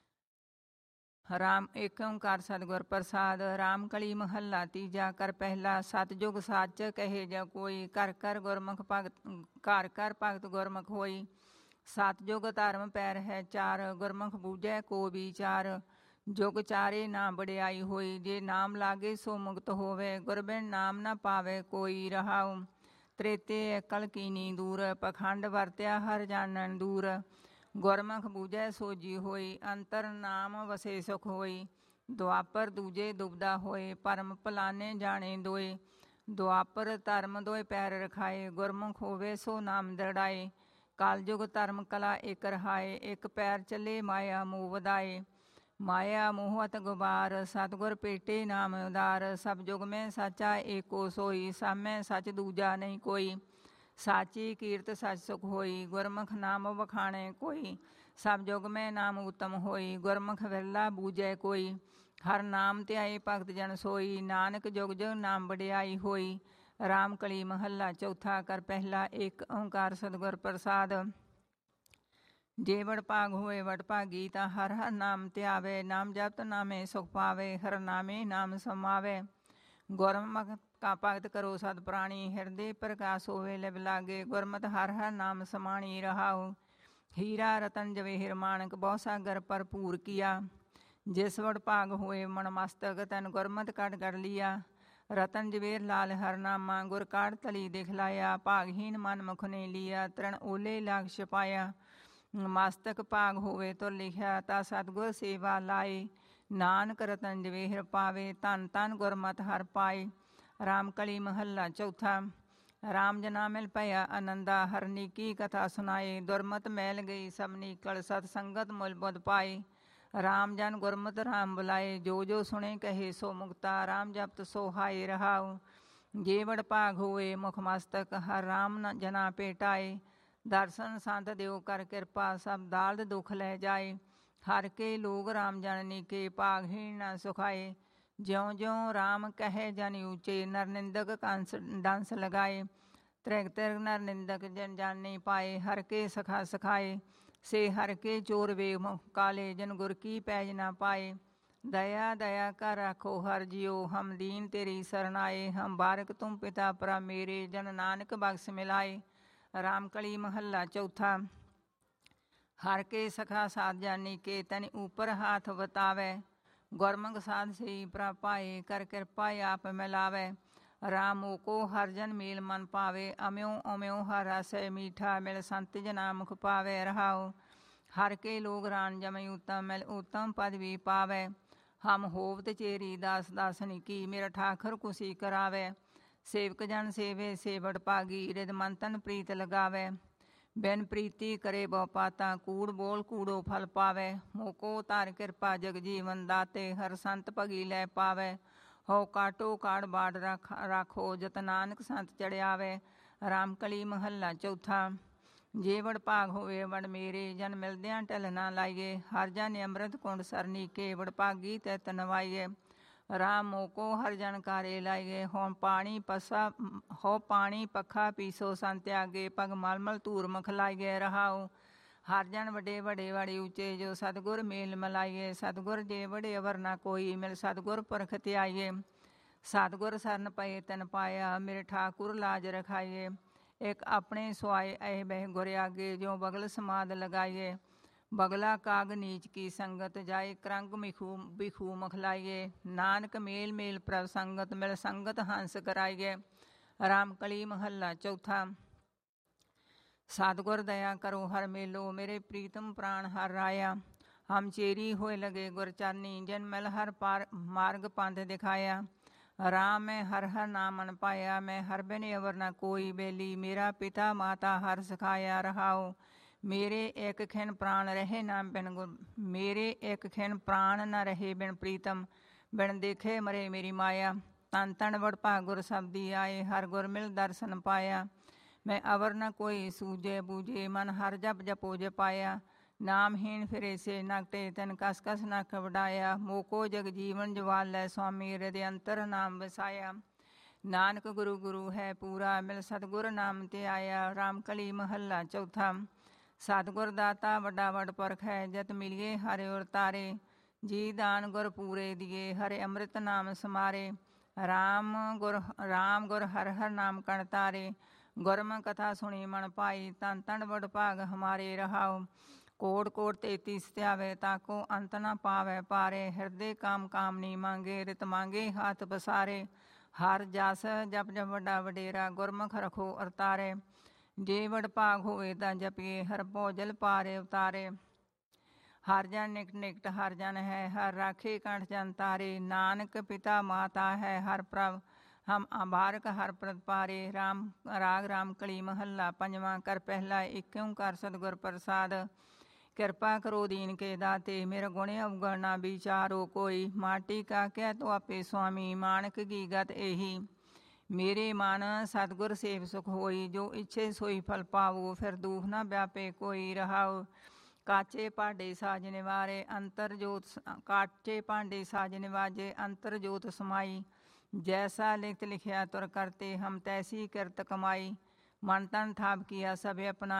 राम एक ओंकार सतगुर प्रसाद। राम कली महला तीजा। कर पहला सतयुग सच कहे जा कोई, कर कर गुरमुख भगत घर घर भगत गुरमुख होई। सतयुग धर्म पैर है चार, गुरमुख बूझै को विचार। जुग चारे ना बड़ियाई होई, जे नाम लागे सो मुक्त होवे। गुरबिन नाम न पावे कोई रहाओ। त्रेते अकल कीनी दूर, पखंड वरत्या हर जानन दूर। गुरमुख बूझै सोजी होई, अंतर नाम वसे सुख होई। दुआपर दूजे दुबदा होए, परम भलाने जाने दोए। दुआपर धर्म दोए पैर रखाए, गुरमुख होवे सो नाम दृढ़ाए। कलयुग धर्म कला एक रहाए, एक पैर चले माया मोह वधाए। ਮਾਇਆ ਮੋਹਤ ਗੁਬਾਰ, ਸਤਿਗੁਰ ਭੇਟੇ ਨਾਮ ਉਦਾਰ। ਸਭ ਜੁਗ ਮੈਂ ਸਾਚਾ ਏਕੋ ਸੋਈ, ਸਾਮੈ ਸਚ ਦੂਜਾ ਨਹੀਂ ਕੋਈ। ਸਾਚੀ ਕੀਰਤ ਸਚ ਸੁਖ ਹੋਈ, ਗੁਰਮੁਖ ਨਾਮ ਵਖਾਣੇ ਕੋਈ। ਸਭ ਜੁਗ ਮੈਂ ਨਾਮ ਉਤਮ ਹੋਈ, ਗੁਰਮੁਖ ਵਿਰਲਾ ਬੂਝੈ ਕੋਈ। ਹਰ ਨਾਮ ਧਿਆਏ ਭਗਤ ਜਨ ਸੋਈ, ਨਾਨਕ ਜੁਗ ਜੁਗ ਨਾਮ ਵਡਿਆਈ ਹੋਈ। ਰਾਮ ਕਲੀ ਮਹੱਲਾ ਚੌਥਾ। ਕਰ ਪਹਿਲਾ ਏਕ ਓੰਕਾਰ ਸਤਿਗੁਰ ਪ੍ਰਸਾਦ। ਜੇ ਵਡਭਾਗ ਹੋਏ ਵਡਭਾਗੀ, ਤਾਂ ਹਰ ਹਰ ਨਾਮ ਧਿਆਵੇ। ਨਾਮ ਜਪਤ ਨਾਮੇ ਸੁਖ ਪਾਵੇ, ਹਰ ਨਾਮੇ ਨਾਮ ਸਮਾਵੇ। ਗੁਰਮੁਖ ਕਾ ਭਗਤ ਕਰੋ ਸਤ ਪ੍ਰਾਣੀ, ਹਿਰਦੇ ਪ੍ਰਕਾਸ਼ ਹੋਵੇ ਲਿਵ ਲਾਗੇ। ਗੁਰਮਤਿ ਹਰ ਹਰ ਨਾਮ ਸਮਾਣੀ ਰਹਾਉ, ਹੀਰਾ ਰਤਨ ਜਵੇਹਰ ਮਾਣਕ ਬਹੁ ਸਾਗਰ ਭਰਪੂਰ ਕੀਆ। ਜਿਸ ਵਡਭਾਗ ਹੋਏ ਮਨ ਮਸਤਕ, ਤਨ ਗੁਰਮਤਿ ਕਟ ਕਟ ਲੀਆ। ਰਤਨ ਜਵੇਰ ਲਾਲ ਹਰ ਨਾਮਾ, ਗੁਰ ਕਾੜ ਤਲੀ ਦਿਖਲਾਇਆ। ਭਾਗਹੀਨ ਮਨ ਮੁਖ ਨੇ ਲੀਆ, ਤ੍ਰਿਣ ਓਲੇ ਲਾਗ ਛਪਾਇਆ। ਮਸਤਕ ਭਾਗ ਹੋਵੇ ਤੁਰ ਲਿਖਿਆ, ਤਾਂ ਸਤਿਗੁਰ ਸੇਵਾ ਲਾਏ। ਨਾਨਕ ਰਤਨ ਜਵੇਹਰ ਪਾਵੇ, ਧੰਨ ਧੰਨ ਗੁਰਮਤਿ ਹਰਿ ਪਾਏ। ਰਾਮ ਕਲੀ ਮਹੱਲਾ ਚੌਥਾ। ਰਾਮ ਜਨਾ ਮਿਲ ਭਇਆ ਆਨੰਦਾ, ਹਰਨੀ ਕੀ ਕਥਾ ਸੁਨਾਏ। ਦੁਰਮਤ ਮੈਲ ਗਈ ਸਭ ਨੀਕਲ, ਸਤ ਸੰਗਤ ਮੁਲ ਬੁਧ ਪਾਏ। ਰਾਮ ਜਨ ਗੁਰਮਤਿ ਰਾਮ ਬੁਲਾਏ, ਜੋ ਜੋ ਸੁਣੇ ਕਹੇ ਸੋ ਮੁਕਤਾ। ਰਾਮ ਜਪਤ ਸੋ ਹਾਏ ਰਹਾਉ, ਜੇ ਵਡਭਾਗ ਹੋਏ ਮੁਖ ਮਸਤਕ। ਹਰ ਰਾਮ ਜਨਾ ਭੇਟਾਏ, ਦਰਸ਼ਨ ਸੰਤ ਦਿਓ ਕਰ ਕਿਰਪਾ। ਸਭ ਦਾਲਦ ਦੁਖ ਲੈ ਜਾਏ, ਹਰ ਕੇ ਲੋਗ ਰਾਮ ਜਨ ਨੀਕੇ। ਭਾਗਹੀਣ ਨ ਸੁਖਾਏ, ਜਿਉ ਜਿਉ ਰਾਮ ਕਹੇ ਜਨ ਊਚੇ। ਨਰ ਨਿੰਦਕ ਕੰਸ ਡੰਸ ਲਗਾਏ, ਤ੍ਰਿਗ ਤ੍ਰਿਗ ਨਰ ਨਿੰਦਕ ਜਨ ਜਾਨੀ ਪਾਏ। ਹਰ ਕੇ ਸਖਾ ਸਖਾਏ, ਸੇ ਹਰ ਕੇ ਚੋਰ ਵੇ ਮੁਖ ਕਾਲੇ। ਜਨ ਗੁਰ ਕੀ ਪੈਜ ਨਾ ਪਾਏ, ਦਇਆ ਦਇਆ ਕਰ ਰਾਖੋ ਹਰ ਜਿਉ। ਹਮ ਦੀਨ ਤੇਰੀ ਸਰਣ ਆਏ, ਹਮ ਬਾਰਕ ਤੁਮ ਪਿਤਾ ਪਰਾ ਮੇਰੇ। ਜਨ ਨਾਨਕ ਬਖਸ਼ ਮਿਲਾਏ। ਰਾਮ ਕਲੀ ਮਹੱਲਾ ਚੌਥਾ। ਹਰ ਕੇ ਸਖਾ ਸਾਧ ਜਾਨੀ ਕੇ, ਤਨ ਊਪਰ ਹਾਥ ਵਤਾਵੈ। ਗੁਰਮੁਖ ਸਾਧ ਸਈ ਪ੍ਰਭ ਪਾਏ, ਕਰ ਕਿਰਪਾ ਆਪ ਮਿਲਾਵੈ। ਰਾਮ ਮੋਕੋ ਹਰ ਜਨ ਮੇਲ ਮਨ ਪਾਵੇ, ਅਮਿਓ ਅਮਿਓ ਹਰ ਰਸੈ ਮੀਠਾ। ਮਿਲ ਸੰਤ ਜਨਾ ਮੁਖ ਪਾਵੈ ਰਹਾਉ, ਹਰ ਕੇ ਲੋਗ ਰਾਨ ਜਮੈ ਉਤਮ। ਮਿਲ ਉਤਮ ਪਦ ਵੀ ਪਾਵੈ, ਹਮ ਹੋਵਤ ਚੇਰੀ ਦਾਸ ਦਾਸਨ ਕੀ। ਮੇਰਾ ਠਾਕੁਰ ਕੁਸੀ ਕਰਾਵੈ, ਸੇਵਕ ਜਨ ਸੇਵੇ ਸੇ ਵਡਭਾਗੀ। ਰਿਦ ਮਨ ਤਨ ਪ੍ਰੀਤ ਲਗਾਵੈ, ਬਿਨ ਪ੍ਰੀਤੀ ਕਰੇ ਬਹੁ ਪਾਤਾ। ਕੂੜ ਬੋਲ ਕੂੜੋ ਫਲ ਪਾਵੈ, ਮੋਕੋ ਧਾਰ ਕਿਰਪਾ ਜਗ ਜੀਵਨ ਦਾਤੇ। ਹਰ ਸੰਤ ਭਗੀ ਲੈ ਪਾਵੈ, ਹੋ ਕਾਟੋ ਕਾੜ ਬਾੜ ਰਾਖੋ। ਜਤ ਨਾਨਕ ਸੰਤ ਚੜਿਆਵੈ। ਰਾਮ ਕਲੀ ਮਹੱਲਾ ਚੌਥਾ। ਜੇ ਵਡਭਾਗ ਹੋਵੇ ਵਡ ਮੇਰੇ, ਜਨ ਮਿਲਦਿਆਂ ਢਿਲ ਨਾ ਲਾਈਏ। ਹਰ ਜਨ ਅੰਮ੍ਰਿਤ ਕੁੰਡ ਸਰਨੀਕੇ, ਵਡਭਾਗੀ ਤਿਤ ਨਵਾਈਏ। ਰਾਮ ਮੋਕੋ ਹਰ ਜਨ ਕਾਰੇ ਲਾਈਏ, ਹੋ ਪਾਣੀ ਪੱਖਾ ਪੀਸੋ ਸੰਤ ਆਗੇ। ਪਗ ਮਲ ਮਲ ਧੂਰ ਮੁਖ ਲਾਈਏ ਰਹਾਉ, ਹਰ ਜਨ ਵੱਡੇ ਵੱਡੇ ਵੜੇ ਉੱਚੇ। ਜੋ ਸਤਿਗੁਰ ਮੇਲ ਮਿਲਾਈਏ, ਸਤਿਗੁਰ ਜੇ ਵੜੇ ਅਵਰ ਨਾ ਕੋਈ। ਮਿਲ ਸਤਿਗੁਰ ਪੁਰਖ ਧਿਆਈਏ, ਸਤਿਗੁਰ ਸਰਨ ਪਏ ਤਨ ਪਾਇਆ। ਮੇਰੇ ਠਾਕੁਰ ਲਾਜ ਰਖਾਈਏ, ਇੱਕ ਆਪਣੇ ਸੁਆਏ ਇਹ ਬਹਿ ਗੁਰ ਆਗੇ। ਜੋ ਬਗਲ ਸਮਾਦ ਲਗਾਈਏ, ਬਗਲਾ ਕਾਗ ਨੀਚ ਕੀ ਸੰਗਤ ਜਾਏ। ਕਰੰਗ ਬਿਖੂ ਮੁਖ ਲਾਈਏ, ਨਾਨਕ ਮੇਲ ਮੇਲ ਪ੍ਰਭ ਸੰਗਤ। ਮਿਲ ਸੰਗਤ ਹੰਸ ਕਰਾਈਏ। ਰਾਮ ਕਲੀ ਮਹੱਲਾ ਚੌਥਾ। ਸਤਿਗੁਰ ਦਇਆ ਕਰੋ ਹਰ ਮੇਲੋ, ਮੇਰੇ ਪ੍ਰੀਤਮ ਪ੍ਰਾਣ ਹਰ ਰਾਇਆ। ਹਮ ਚੇਰੀ ਹੋਏ ਲਗੇ ਗੁਰ ਚਾਨੀ, ਜਨ ਮਿਲ ਹਰ ਮਾਰਗ ਪੰਥ ਦਿਖਾਇਆ। ਰਾਮ ਮੈਂ ਹਰ ਹਰ ਨਾਮ ਮਨ ਪਾਇਆ, ਮੈਂ ਹਰ ਬਿਨ ਅਵਰ ਨਾ ਕੋਈ ਬੇਲੀ। ਮੇਰਾ ਪਿਤਾ ਮਾਤਾ ਹਰ ਸਿਖਾਇਆ ਰਹਾਉ, ਮੇਰੇ ਇੱਕ ਖਿਨ ਪ੍ਰਾਣ ਰਹੇ ਨਾ ਬਿਨ ਮੇਰੇ ਇੱਕ ਖਿਨ ਪ੍ਰਾਣ ਨਾ ਰਹੇ ਬਿਨ ਪ੍ਰੀਤਮ। ਬਿਨ ਦੇਖੇ ਮਰੇ ਮੇਰੀ ਮਾਇਆ, ਤਨ ਤਨ ਵਡਭਾਗ ਗੁਰ ਸਬਦੀ ਆਏ। ਹਰ ਗੁਰ ਮਿਲ ਦਰਸ਼ਨ ਪਾਇਆ, ਮੈਂ ਅਵਰ ਨ ਕੋਈ ਸੂਝੇ ਬੂਝੇ। ਮਨ ਹਰ ਜਪ ਜਪੋ ਜਪਾਇਆ, ਨਾਮਹੀਣ ਫਿਰੇ ਸੇ ਨਕਟੇ। ਤਨ ਕਸ ਕਸ ਨਖ ਵਡਾਇਆ, ਮੋਕੋ ਜਗ ਜੀਵਨ ਜਵਾਲ ਲੈ ਸੁਆਮੀ। ਹਿਰਦੇ ਅੰਤਰ ਨਾਮ ਵਸਾਇਆ, ਨਾਨਕ ਗੁਰੂ ਗੁਰੂ ਹੈ ਪੂਰਾ। ਮਿਲ ਸਤਿਗੁਰ ਨਾਮ ਧਿਆਇਆ। ਰਾਮ ਕਲੀ ਮਹੱਲਾ ਚੌਥਾ। ਸਤਿਗੁਰ ਦਾਤਾ ਵੱਡਾ ਵਡ ਪੁਰਖ ਹੈ, ਜਤ ਮਿਲੀਏ ਹਰਿ ਉਰ ਤਾਰੇ। ਜੀ ਦਾਨ ਗੁਰ ਪੂਰੇ ਦੀਏ, ਹਰਿ ਅੰਮ੍ਰਿਤ ਨਾਮ ਸਮਾਰੇ। ਰਾਮ ਗੁਰ ਹਰ ਹਰ ਨਾਮ ਕਣ ਤਾਰੇ, ਗੁਰਮ ਕਥਾ ਸੁਣੀ ਮਨ ਪਾਈ। ਤਨ ਤਨ ਵਡਭਾਗ ਹਮਾਰੇ ਰਹਾਉ, ਕੋਟ ਕੋਟ ਤੇਤੀ ਸਤਿਆਵੇ। ਤਾਕੋ ਅੰਤ ਨਾ ਪਾਵੈ ਪਾਰੇ, ਹਿਰਦੇ ਕਾਮ ਕਾਮਨੀ ਮੰਗੇ। ਰਿਤ ਮੰਗੇ ਹਾਥ ਪਸਾਰੇ, ਹਰ ਜਸ ਜਪ ਜਪ ਵੱਡਾ ਵਡੇਰਾ। ਗੁਰਮੁਖ ਰਖੋ ਅਰਤਾਰੇ, ਜੇ ਵਡਭਾਗ ਹੋਵੇ ਤਾਂ ਜਪੀਏ। ਹਰ ਭੋਜਲ ਪਾਰੇ ਉਤਾਰੇ, ਹਰ ਜਨ ਨਿਕਟ ਨਿਕਟ ਹਰ ਜਨ ਹੈ। ਹਰ ਰਾਖੇ ਕੰਠ ਜਨ ਤਾਰੇ, ਨਾਨਕ ਪਿਤਾ ਮਾਤਾ ਹੈ ਹਰ ਪ੍ਰਭ। ਹਮ ਬਾਰਕ ਹਰ ਪ੍ਰਦ ਪਾਰੇ। ਰਾਗ ਰਾਮ ਕਲੀ ਮਹੱਲਾ ਪੰਜਵਾਂ। ਕਰ ਪਹਿਲਾ ਏਕ ਓੰਕਾਰ ਸਤਿਗੁਰ ਪ੍ਰਸਾਦ। कृपा करो दीन के दाते, मेरा गुण अवगण ना विचारो कोई। माटी का क्या तो आपे स्वामी, मानक की गत एही। मेरे मान सतगुर सेव सुख होई, जो इच्छे सोई फल पावो। फिर दुख न व्यापे कोई रहाओ। काचे भांडे साज निवारे अंतर जोत, काचे भांडे साज निवाजे अंतर जोत समाई। जैसा लिखत लिखिया तुर करते, हम तैसी किरत कमाई। मन तन थाप किया सब अपना,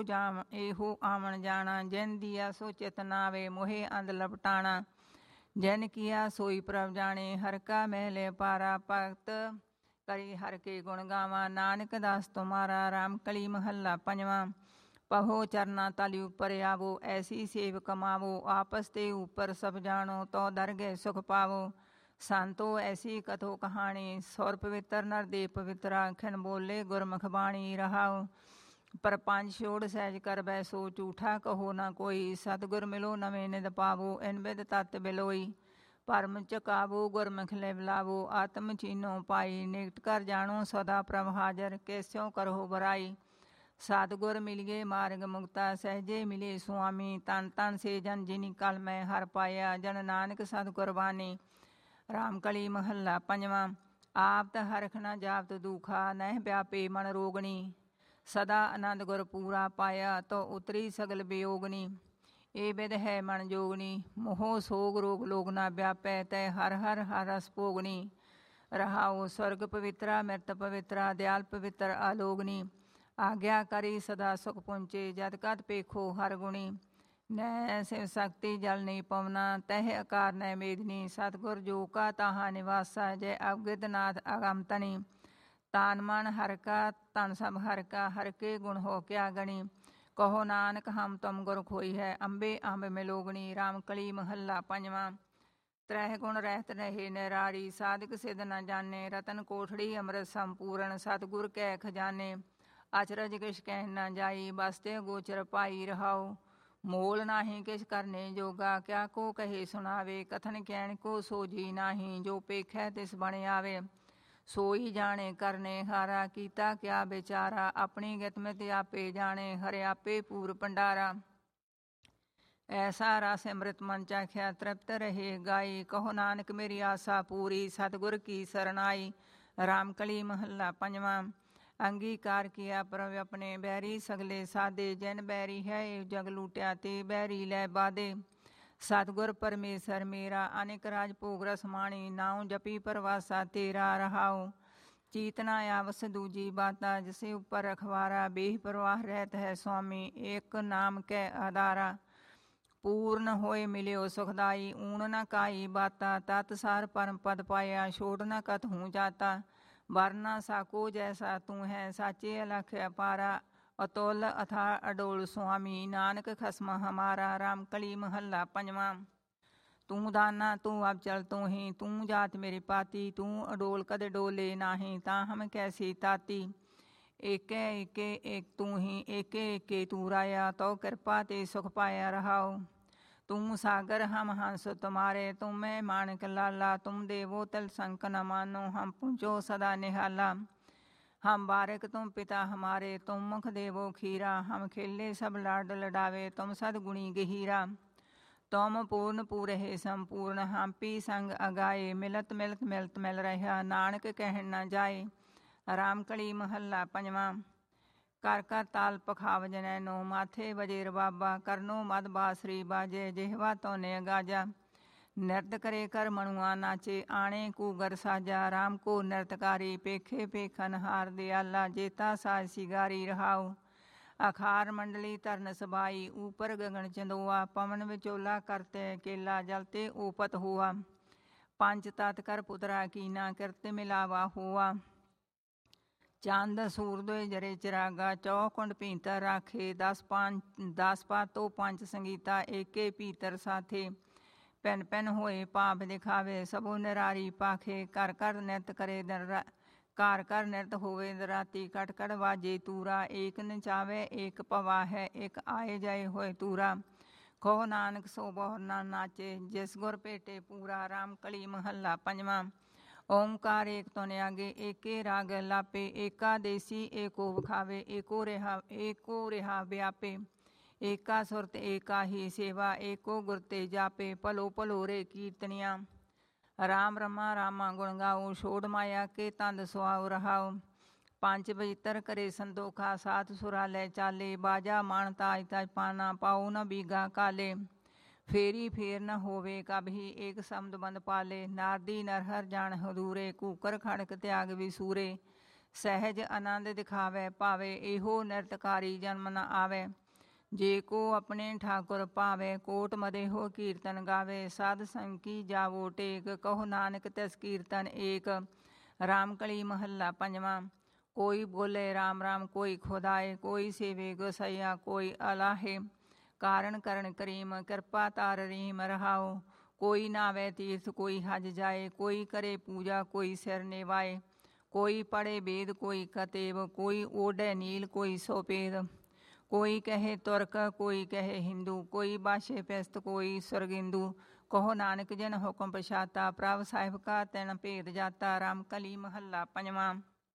एहो आवन जाना। जिन दिया सो चित नावे, मोहे अंध लपटाना। जिन किया सोई प्रभ जाने, हर का महल पारा। भगत करी हर के गुण गावा, नानक दास तुम्हारा। राम कली महला पंजवा। पहो चरना तलि ऊपर आवो, ऐसी सेव कमावो। आपस ते ऊपर सब जानो, तो दर गए सुख पावो। संतो ऐसी कथो कहानी, सुर पवित्र नर दे पवित्रा। खिन बोले गुरमुख बाणी रहाओ। परपंच छोड़ सहज कर बैसो, झूठा कहो ना कोई। सतगुर मिलो नवे निद पावो, इन बिद तत् बिलोई। परम चकावो गुरमुख ले बुलावो, आत्म चीनो पाई। निकट कर जानो सदा प्रभ हाजर, कैस्यों करहो बराई। सतगुर मिलिए मार्ग मुक्ता, सहजे मिले स्वामी। तन तन से जन जिनी कल मैं हर पाया, जन नानक सतगुर बानी। राम कली महला पंजवा। आप हरख न जावत दुखा, नह व्यापे मन रोगणी। सदा आनंद गुर पूरा पाया, तो उतरी सगल वियोगनी। ए विद है मन जोगनी, मोह सोग रोग लोग न व्यापै। तय हर हर हर रस भोगनी। रहाओ स्वर्ग पवित्रा मृत पवित्रा, दयाल पवित्र आलोगनी। आज्ञा करी सदा सुख पुंचे, जद कत पेखो हर गुणी। न शिव शक्ति जल नहीं पवना, तह आकार न मेदनी। सतगुर जो का ताहा निवासा, जय अवगित नाथ अगम तनी। तान मन हर का तन सब हर का, हर के गुण हो क्या गणी। कहो नानक हम तुम गुर खोई है, अंबे अंब मिलोगणी। राम कली महला पंजवा। त्रह गुण रहत रहे निरारी, साधक सिद्ध न जाने। रतन कोठड़ी अमृत संपूर्ण, सतगुर कै खजाने। अचरज किश कह न जाई, बसते गोचर पाई रहाओ। मोल नाही किश करने जोगा, क्या को कहे सुनावे। कथन कहन को सोजी नाही, जो पेखै तिस बण आवे। सोई जाने करने हारा, कीता क्या बेचारा। अपनी गतमित आपे जाने, हरे आपे पूर भंडारा। ऐसा रस अमृत मन चाख्या, तृप्त रहे गाई। कहो नानक मेरी आशा पूरी, सतगुर की सरनाई। राम कली महला पंजवा। अंगीकार किया प्रभ अपने, बैरी सगले साधे। जैन बैरी है जग लूटिया, ते बैरी लै बाधे। सतगुर परमेश्वर मेरा, अनेक राज भोग रस माणी। नाउ जपी परवासा तेरा रहाओ। चीतना आवस दूजी बाता, जिसे ऊपर रखवारा। बेह परवाह रहत है स्वामी, एक नाम कै आधारा। पूर्ण होए मिलियो सुखदाई, ऊण न काई बाता। तत् सार परम पद पाया, छोड़ न कत हूँ जाता। वरना साको जैसा तू है, साचे अलख अपारा। अतुल अथा अडोल स्वामी, नानक खसमा हमारा। राम कली महला पंजवा। तू दाना तू अब चल तू ही, तू जात मेरी पाती। तू अडोल कद डोले नाही, ता हम कैसी ताती। एके एके एक तू ही, एके एके तू राया। तो कृपा ते सुख पाया रहाओ। तुम सागर हम हंस तुम्हारे, तुम मैं माणक लाला। तुम देवो तल संक न मानो, हम पूछो सदा निहाला। हम बारक तुम पिता हमारे, तुम मुख देवो खीरा। हम खेले सब लाड लडावे, तुम सदगुणी गहीरा। तुम पूर्ण पूरे संपूर्ण, हम पी संग अगाए। मिलत मिलत मिलत मिल रहा, नानक कहन न जाए। राम कली महला पंजवा। कर कर ताल पखाव जनैनो, माथे वजेर बाबा। करनो मद बासरी बाजे, जिहवा तो ने गाजा। नृत करे कर मणुआ नाचे, आणे कूगर साजा। राम को नृतकारी, पेखे पेखन हार दयाला। जेता साज सिगारी रहाओ। अखार मंडली तरन सबाई, ऊपर गगन चंदोआ। पवन विचोला करते केला, जलते ओपत हुआ। पंच तत् कर पुतरा कीना, कृत मिलावा हुआ। चंद सूरदय जरे चिरागा, चौकुंड पीतर राखे। 10 पातो पंच संगीता, एके पीतर साथे। पेन पेन होए पाप दिखावे, सबो निरारी पाखे। कर कर नृत करे कार कर नृत होवे दराती। कट कट वाजे तूरा, एक नचावे एक पवा है। एक आए जाए होए तूरा। कहो नानक सो बहुर ना नाचे, जिस गुर पेटे पूरा। राम कली महला पंजवा। ओंकार एक तो न्यागे, एके राग लापे। एका देसी एको वखावे, एको रिहा व्यापे। ਏਕਾ ਸੁਰਤ ਏਕਾ ਹੀ ਸੇਵਾ, ਏਕੋ ਗੁਰ ਤੇ ਜਾਪੇ, ਭਲੋ ਭਲੋਰੇ ਕੀਰਤਨੀਆਂ। ਰਾਮ ਰਮਾ ਰਾਮਾ ਗੁਣ ਗਾਓ, ਛੋੜ ਮਾਇਆ ਕੇ ਤੰਦ ਸੁਆਉ ਰਹਾਓ। ਪੰਜ ਪਵਿੱਤਰ ਕਰੇ ਸੰਤੋਖਾ, ਸਾਤ ਸੁਰਾ ਲੈ ਚਾਲੇ, ਬਾਜਾ ਮਾਣ ਤਾਜ ਤਾਜ ਪਾਨਾ, ਪਾਉ ਨ ਬੀਗਾ ਕਾਲੇ। ਫੇਰੀ ਫੇਰ ਨ ਹੋਵੇ ਕਬਹੀ, ਏਕ ਸਮਦ ਬੰਦ ਪਾਲੇ, ਨਾਰਦੀ ਨਰਹਰ ਜਾਣ ਹਦੂਰੇ, ਕੂਕਰ ਖੜਕ ਤਿਆਗ ਵਿਸੂਰੇ। ਸਹਿਜ ਆਨੰਦ ਦਿਖਾਵੇ ਭਾਵੇ, ਇਹੋ ਨਿਰਤਕਾਰੀ ਜਨਮ ਨ ਆਵੇ। ਜੇ ਕੋ ਆਪਣੇ ਠਾਕੁਰ ਭਾਵੇ, ਕੋਟ ਮਦੇਹੋ ਕੀਰਤਨ ਗਾਵੇ। ਸਾਧ ਸੰਗੀ ਜਾਵੋ ਟੇਕ, ਕਹੋ ਨਾਨਕ ਤਿਸ ਕੀਰਤਨ ਏਕ। ਰਾਮ ਕਲੀ ਮਹੱਲਾ ਪੰਜਵਾਂ। ਕੋਈ ਬੋਲੇ ਰਾਮ ਰਾਮ ਕੋਈ ਖੁਦਾਏ, ਕੋਈ ਸੇਵੇ ਗੁਸਈਆ ਕੋਈ ਅਲਾਹੇ। ਕਾਰਨ ਕਰਨ ਕਰੀਮ ਕਿਰਪਾ ਤਾਰ ਰੀਮ ਰਹਾਓ। ਕੋਈ ਨਾਵੇ ਤੀਰਥ ਕੋਈ ਹਜ ਜਾਏ, ਕੋਈ ਕਰੇ ਪੂਜਾ ਕੋਈ ਸਿਰ ਨਿਵਾਏ। ਕੋਈ ਪੜ੍ਹੇ ਵੇਦ ਕੋਈ ਕਤੇਬ, ਕੋਈ ਓਢੇ ਨੀਲ ਕੋਈ ਸੋਪੇਦ। ਕੋਈ ਕਹੇ ਤੁਰਕ ਕੋਈ ਕਹੇ ਹਿੰਦੂ, ਕੋਈ ਬਾਸ਼ੇ ਪਿਸਤ ਕੋਈ ਸੁਰਗਿੰਦੂ। ਕਹੋ ਨਾਨਕ ਜਿਨ ਹੁਕਮ ਪਛਾਤਾ, ਪ੍ਰਭ ਸਾਹਿਬ ਕਾ ਤਿਨ ਭੇਦ ਜਾਤਾ। ਰਾਮ ਕਲੀ ਮਹੱਲਾ ਪੰਜਵਾਂ।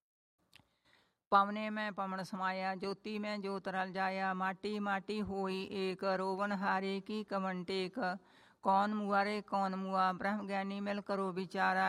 ਪਵਨੇ ਮੈਂ ਪਵਨ ਸਮਾਇਆ, ਜੋਤੀ ਮੈਂ ਜੋਤ ਰਲ ਜਾਇਆ। ਮਾਟੀ ਮਾਟੀ ਹੋਈ ਏਕ, ਰੋਵਨ ਹਾਰੇ ਕੀ ਕਵਨ ਟੇਕ। ਕੌਣ ਮੁਆਰੇ ਕੌਣ ਮੁਆ, ਬ੍ਰਹਮ ਗਿਆਨੀ ਮਿਲ ਕਰੋ ਵਿਚਾਰਾ।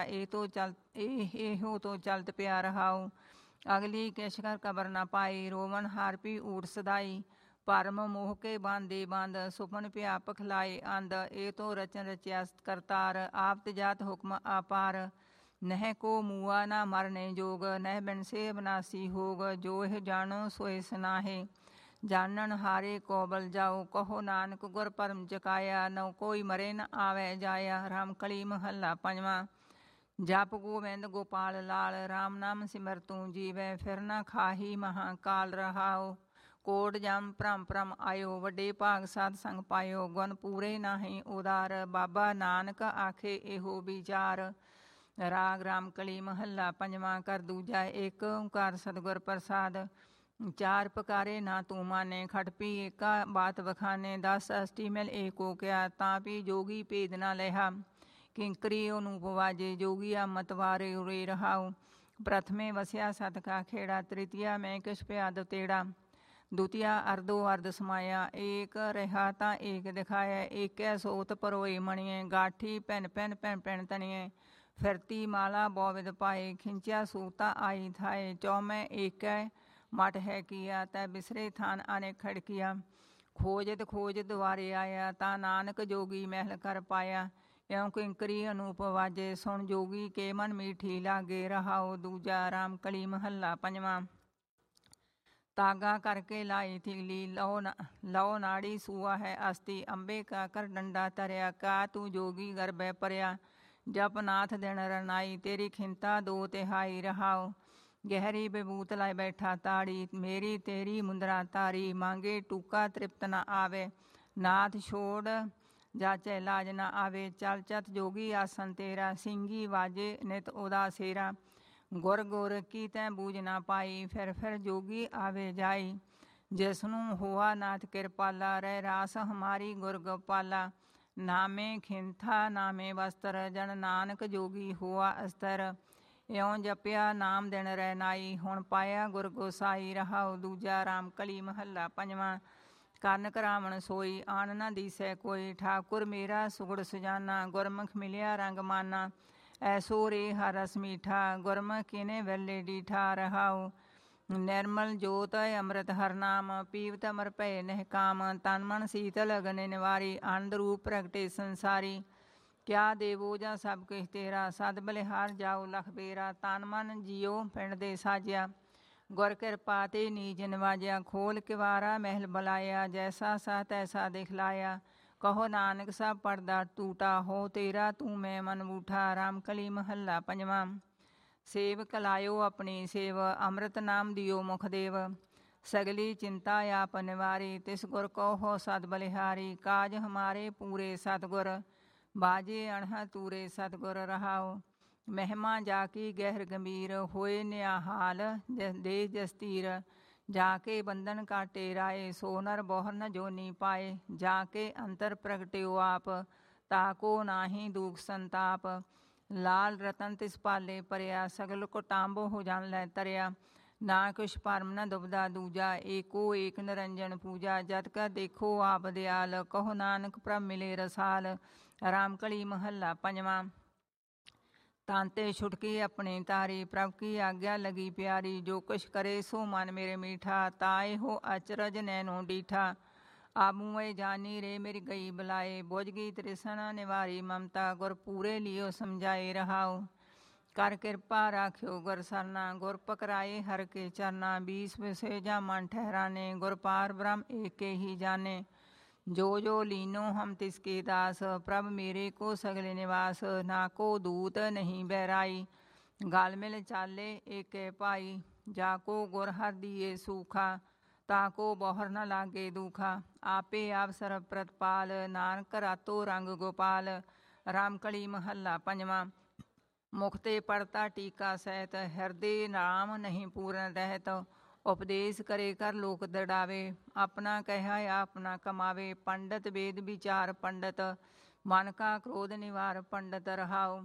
ਇਹੋ ਤੋਂ ਚਲਤ ਪਿਆ ਰਹਾਉ, ਅਗਲੀ ਕਿਛ ਕਰ ਕਬਰ ਨਾ ਪਾਈ। ਰੋਵਨ ਹਾਰ ਪੀ ਊਟ ਸਦਾਈ, ਭਰਮ ਮੋਹ ਕੇ ਬਾਂਦੇ ਬੰਦ। ਸੁਪਨ ਪਿਆ ਪਖਲਾਏ ਅੰਧ, ਇਹ ਤੋਂ ਰਚਨ ਰਚਿਆ ਕਰਤਾਰ। ਆਪ ਜਾਤ ਹੁਕਮ ਆਪਾਰ, ਨਹਿ ਕੋ ਮੂਆ ਨਾ ਮਰਨੇ ਜੋਗ। ਨਹਿ ਬਿਨਸੇ ਬਨਾਸੀ ਹੋਗ, ਜੋ ਇਹ ਜਾਣੋ ਸੋਏ ਸਨਾਹੇ। ਜਾਣਨ ਹਾਰੇ ਕੋ ਬਲ ਜਾਓ, ਕਹੋ ਨਾਨਕ ਗੁਰ ਪਰਮ ਚਕਾਇਆ। ਨਉ ਕੋਈ ਮਰੇ ਨ ਆਵੇ ਜਾਇਆ। ਰਾਮ ਕਲੀ ਮਹੱਲਾ ਪੰਜਵਾਂ। ਜਪ ਗੋਬਿੰਦ ਗੋਪਾਲ ਲਾਲ, ਰਾਮ ਨਾਮ ਸਿਮਰ ਤੂੰ ਜੀਵੈ। ਫਿਰ ਨਾ ਖਾਹੀ ਮਹਾਂ ਕਾਲ ਰਹਾਓ। ਕੋਟ ਜਮ ਭਰਮ ਭਰਮ ਆਇਓ, ਵੱਡੇ ਭਾਗ ਸਾਧ ਸੰਗ ਪਾਇਓ। ਗੁਣ ਪੂਰੇ ਨਾਹੀਂ ਉਦਾਰ, ਬਾਬਾ ਨਾਨਕ ਆਖੇ ਇਹੋ ਵਿਚਾਰ। ਰਾਗ ਰਾਮ ਕਲੀ ਮਹੱਲਾ ਪੰਜਵਾਂ। ਕਰ ਦੂਜਾ ਏਕ ਓਂਕਾਰ ਸਤਿਗੁਰ ਪ੍ਰਸਾਦ। ਚਾਰ ਪਕਾਰੇ ਨਾ ਤੂੰ ਮਾਨੇ, ਖਟ ਪੀ ਏਕਾ ਬਾਤ ਵਖਾਨੇ। 10 ਅਸ਼ਟੀ ਮਿਲ ਏਕੋ ਕਿਆ, ਤਾਂ ਪੀ ਜੋਗੀ ਭੇਦ ਨਾ ਲਿਆ। ਕਿੰਕਰੀ ਅਨੂਪ ਵਾਜੇ, ਜੋਗੀਆ ਮਤਵਾਰੇ ਉਰੇ ਰਹਾਉ। ਪ੍ਰਥਮੇ ਵਸਿਆ ਸਤ ਕਾ ਖੇੜਾ, ਤ੍ਰਿਤੀਆ ਮੈਂ ਕਿਛ ਪਿਆਦ ਤੇੜਾ। ਦੁਤੀਆ ਅਰਧੋ ਅਰਧ ਸਮਾਇਆ, ਏਕ ਰਿਹਾ ਤਾਂ ਏਕ ਦਿਖਾਇਆ। ਏਕੈ ਸੋਤ ਪਰੋਏ ਮਣੀਏ, ਗਾਠੀ ਭਿਨ ਭਿਨ ਭਿਨ ਭਿਨ ਤਣੀਏ। ਫਿਰਤੀ ਮਾਲਾ ਬੋਵਿਦ ਪਾਏ, ਖਿੰਚਿਆ ਸੂਤਾ ਆਈ ਥਾਏ। ਚੌਮੈ ਏਕੈ ਮਟ ਹੈ ਕੀਆ, ਤੈ ਬਿਸਰੇ ਥਾਨ ਅਨੇਕ ਖੜਕੀਆ। ਖੋਜਤ ਖੋਜਤ ਦੁਆਰੇ ਆਇਆ, ਤਾਂ ਨਾਨਕ ਜੋਗੀ ਮਹਿਲ ਕਰ ਪਾਇਆ। ਇਉਂ ਕਿੰਕਰੀ ਅਨੂਪ ਵਾਜੇ, ਸੁਣ ਜੋਗੀ ਕੇ ਮਨ ਮੀਠੀ ਲਾਗੇ ਰਹਾਉ। ਦੂਜਾ ਰਾਮ ਕਲੀ ਮਹੱਲਾ ਪੰਜਵਾਂ। ਤਾਗਾ ਕਰਕੇ ਲਾਈ ਥਿਗਲੀ, ਲਓ ਨਾੜੀ ਸੂਆ ਹੈ ਅਸਤੀ। ਅੰਬੇ ਕਾ ਕਰ ਡੰਡਾ ਧਰਿਆ, ਕਾ ਤੂੰ ਜੋਗੀ ਗਰਭੈ ਪਰਿਆ। ਜਪਨਾਥ ਦਿਨ ਰਨਾਈ, ਤੇਰੀ ਖਿੰਤਾ ਦੋ ਤਿਹਾਈ ਰਹਾਉ। ਗਹਿਰੀ ਬਬੂਤ ਲਾਇ ਬੈਠਾ ਤਾੜੀ, ਮੇਰੀ ਤੇਰੀ ਮੁੰਦਰਾ ਤਾਰੀ। ਮੰਗੇ ਟੂਕਾ ਤ੍ਰਿਪਤ ਨ ਆਵੇ, ਨਾਥ ਛੋੜ ਜਾਚੈ ਲਾਜ ਨ ਆਵੇ। ਚਲ ਚਤ ਜੋਗੀ ਆਸਨ ਤੇਰਾ, ਸਿੰਘੀ ਵਾਜੇ ਨਿਤ ਉਦਾਸੇਰਾ। ਗੁਰ ਗੁਰ ਕੀ ਤੈ ਬੂਝ ਨਾ ਪਾਈ, ਫਿਰ ਫਿਰ ਜੋਗੀ ਆਵੇ ਜਾਈ। ਜਿਸਨੂੰ ਹੋਆ ਨਾਥ ਕਿਰਪਾਲਾ, ਰਹਿ ਰਾਸ ਹਮਾਰੀ ਗੁਰ ਗੋਪਾਲਾ। ਨਾਮੇ ਖਿੰਥਾ ਨਾਮੇ ਵਸਤਰ, ਜਨ ਨਾਨਕ ਜੋਗੀ ਹੋਆ ਅਸਤਰ। ਇਉਂ ਜਪਿਆ ਨਾਮ ਦਿਨ ਰਹਿ ਨਾਈ, ਹੁਣ ਪਾਇਆ ਗੁਰ ਗੋਸਾਈ ਰਹਾਉ। ਦੂਜਾ ਰਾਮ ਕਲੀ ਮਹੱਲਾ ਪੰਜਵਾਂ। ਕੰਨ ਕਰਾਵਣ ਸੋਈ, ਆਨ ਨ ਦੀਸੈ ਕੋਈ। ਠਾਕੁਰ ਮੇਰਾ ਸੁਗੜ ਸੁਜਾਨਾ, ਗੁਰਮੁਖ ਮਿਲਿਆ ਰੰਗ ਮਾਨਾ। ਐਸੋ ਰੇ ਹਰ ਰਸ ਮੀਠਾ, ਗੁਰਮੁਖ ਕਿਨੇ ਵੇਲੇ ਡੀਠਾ ਰਹਾਉ। ਨਿਰਮਲ ਜੋਤ ਅੰਮ੍ਰਿਤ ਹਰ ਨਾਮ, ਪੀਵਤ ਅਮਰ ਭਏ ਨਹਿ ਕਾਮ। ਤਨ ਮਨ ਸੀਤਲ ਅਗਨਿ ਨਿਵਾਰੀ, ਆਨੰਦ ਰੂਪ ਪ੍ਰਗਟੇ ਸੰਸਾਰੀ। ਕਿਆ ਦੇਵੋ ਜਾਂ ਸਭ ਕੁਛ ਤੇਰਾ, ਸਦ ਬਲਿਹਾਰ ਜਾਓ ਲਖ ਬੇਰਾ। ਤਨ ਮਨ ਜੀਉ ਪਿੰਡ ਦੇ ਸਾਜਿਆ, ਗੁਰ ਕਿਰਪਾ ਤੇ ਨੀਜ ਨਿਵਾਜਿਆ। ਖੋਲ ਕਿਵਾਰਾ ਮਹਿਲ ਬੁਲਾਇਆ, ਜੈਸਾ ਸਾ ਤੈਸਾ ਦਿਖਲਾਇਆ। ਕਹੋ ਨਾਨਕ ਸਭ ਪਰਦਾ ਟੂਟਾ, ਹੋ ਤੇਰਾ ਤੂੰ ਮੈਂ ਮਨ ਬੂਠਾ। ਰਾਮ ਕਲੀ ਮਹੱਲਾ ਪੰਜਵਾਂ। ਸੇਵਕ ਲਾਇਓ ਆਪਣੀ ਸੇਵ, ਅੰਮ੍ਰਿਤ ਨਾਮ ਦਿਓ ਮੁਖ ਦੇਵ। ਸਗਲੀ ਚਿੰਤਾ ਆਪ ਨਿਵਾਰੀ, ਤਿਸ ਗੁਰ ਕੋ ਹੋ ਸਦ ਬਲਿਹਾਰੀ। ਕਾਜ ਹਮਾਰੇ ਪੂਰੇ ਸਤਿਗੁਰ, ਬਾਜੇ ਅਣਹ ਤੂਰੇ ਸਤਿਗੁਰ ਰਹਾਉ। ਮਹਿਮਾ ਜਾ ਕੀ ਗਹਿਰ ਗੰਭੀਰ, ਹੋਏ ਨਿਆਹਾਲ ਦੇ ਜਸਤੀਰ। ਜਾ ਕੇ ਬੰਧਨ ਕਾਟੇ ਰਾਏ, ਸੋ ਨਰ ਬਹੁਰ ਨ ਜੋਨੀ ਪਾਏ। ਜਾ ਕੇ ਅੰਤਰ ਪ੍ਰਗਟਿਓ ਆਪ, ਤਾਕੋ ਨਾਹੀਂ ਦੁਖ ਸੰਤਾਪ। ਲਾਲ ਰਤਨ ਤਿਸ ਪਾਲੇ ਪਰਿਆ, ਸਗਲ ਕੁਟਾਂਬ ਹੋ ਜਨ ਲੈ ਤਰਿਆ। ਨਾ ਕੁਛ ਪਰਮ ਨ ਦੁਬਦਾ ਦੂਜਾ, ਏਕੋ ਏਕ ਨਿਰੰਜਨ ਪੂਜਾ। ਜਤ ਕਾ ਦੇਖੋ ਆਪ ਦਿਆਲ, ਕਹੋ ਨਾਨਕ ਪ੍ਰਭ ਮਿਲੇ ਰਸਾਲ। ਰਾਮ ਕਲੀ ਮਹੱਲਾ ਪੰਜਵਾਂ। ਤਾਂਤੇ ਛੁਟਕੀ ਆਪਣੇ ਤਾਰੀ, ਪ੍ਰਭ ਕੀ ਆਗਿਆ ਲਗੀ ਪਿਆਰੀ। ਜੋ ਕੁਛ ਕਰੇ ਸੋ ਮਨ ਮੇਰੇ ਮੀਠਾ, ਤਾਏ ਹੋ ਅਚਰਜ ਨੈਨੋ ਡੀਠਾ। ਆਬੂ ਮੈਂ ਜਾਨੀ ਰੇ ਮੇਰੀ ਗਈ ਬੁਲਾਏ, ਬੁਝ ਗਈ ਤ੍ਰਿਸ਼ਨ ਨਿਵਾਰੀ ਮਮਤਾ। ਗੁਰ ਪੂਰੇ ਲਿਓ ਸਮਝਾਏ ਰਹਾਓ, ਕਰ ਕਿਰਪਾ ਰਾਖਿਓ ਗੁਰ ਸਰਨਾ। ਗੁਰ ਪਕਰਾਏ ਹਰ ਕੇ ਚਰਨਾ, ਬੀਸ ਵਿਸੇ ਜਾਂ ਮਨ ਠਹਿਰਾਨੇ। ਗੁਰ ਪਾਰ ਬ੍ਰਹਮ ਏਕੇ ਹੀ ਜਾਨੇ, ਜੋ ਜੋ ਲੀਨੋ ਹਮ ਤਿਸਕੇ ਦਾਸ। ਪ੍ਰਭ ਮੇਰੇ ਕੋ ਸਗਲੇ ਨਿਵਾਸ, ਨਾ ਕੋ ਦੂਤ ਨਹੀਂ ਬਹਿਰਾਈ। ਗਲ ਮਿਲ ਚਾਲੇ ਏਕੇ ਭਾਈ, ਜਾ ਕੋ ਗੁਰ ਹਰ ਦੀਏ ਸੂਖਾ। ਤਾ ਕੋ ਬੋਹਰ ਨ ਲਾਗੇ ਦੂਖਾ, ਆਪੇ ਆਪ ਸਰਬ ਪ੍ਰਤਪਾਲ। ਨਾਨਕ ਰਾਤੋ ਰੰਗ ਗੋਪਾਲ। ਰਾਮ ਕਲੀ ਮਹੱਲਾ ਪੰਜਵਾਂ। ਮੁਖ ਤੇ ਪੜਤਾ ਟੀਕਾ ਸਹਿਤ, ਹਿਰਦੇ ਨਾਮ ਨਹੀਂ ਪੂਰਨ ਰਹਿਤ। ਉਪਦੇਸ਼ ਕਰੇ ਕਰ ਲੋਕ ਦੜਾਵੇ, ਆਪਣਾ ਕਹਿਆ ਆਪਣਾ ਕਮਾਵੇ। ਪੰਡਤ ਵੇਦ ਵਿਚਾਰ ਪੰਡਤ, ਮਨ ਕਾ ਕ੍ਰੋਧ ਨਿਵਾਰ ਪੰਡਤ ਰਹਾਓ।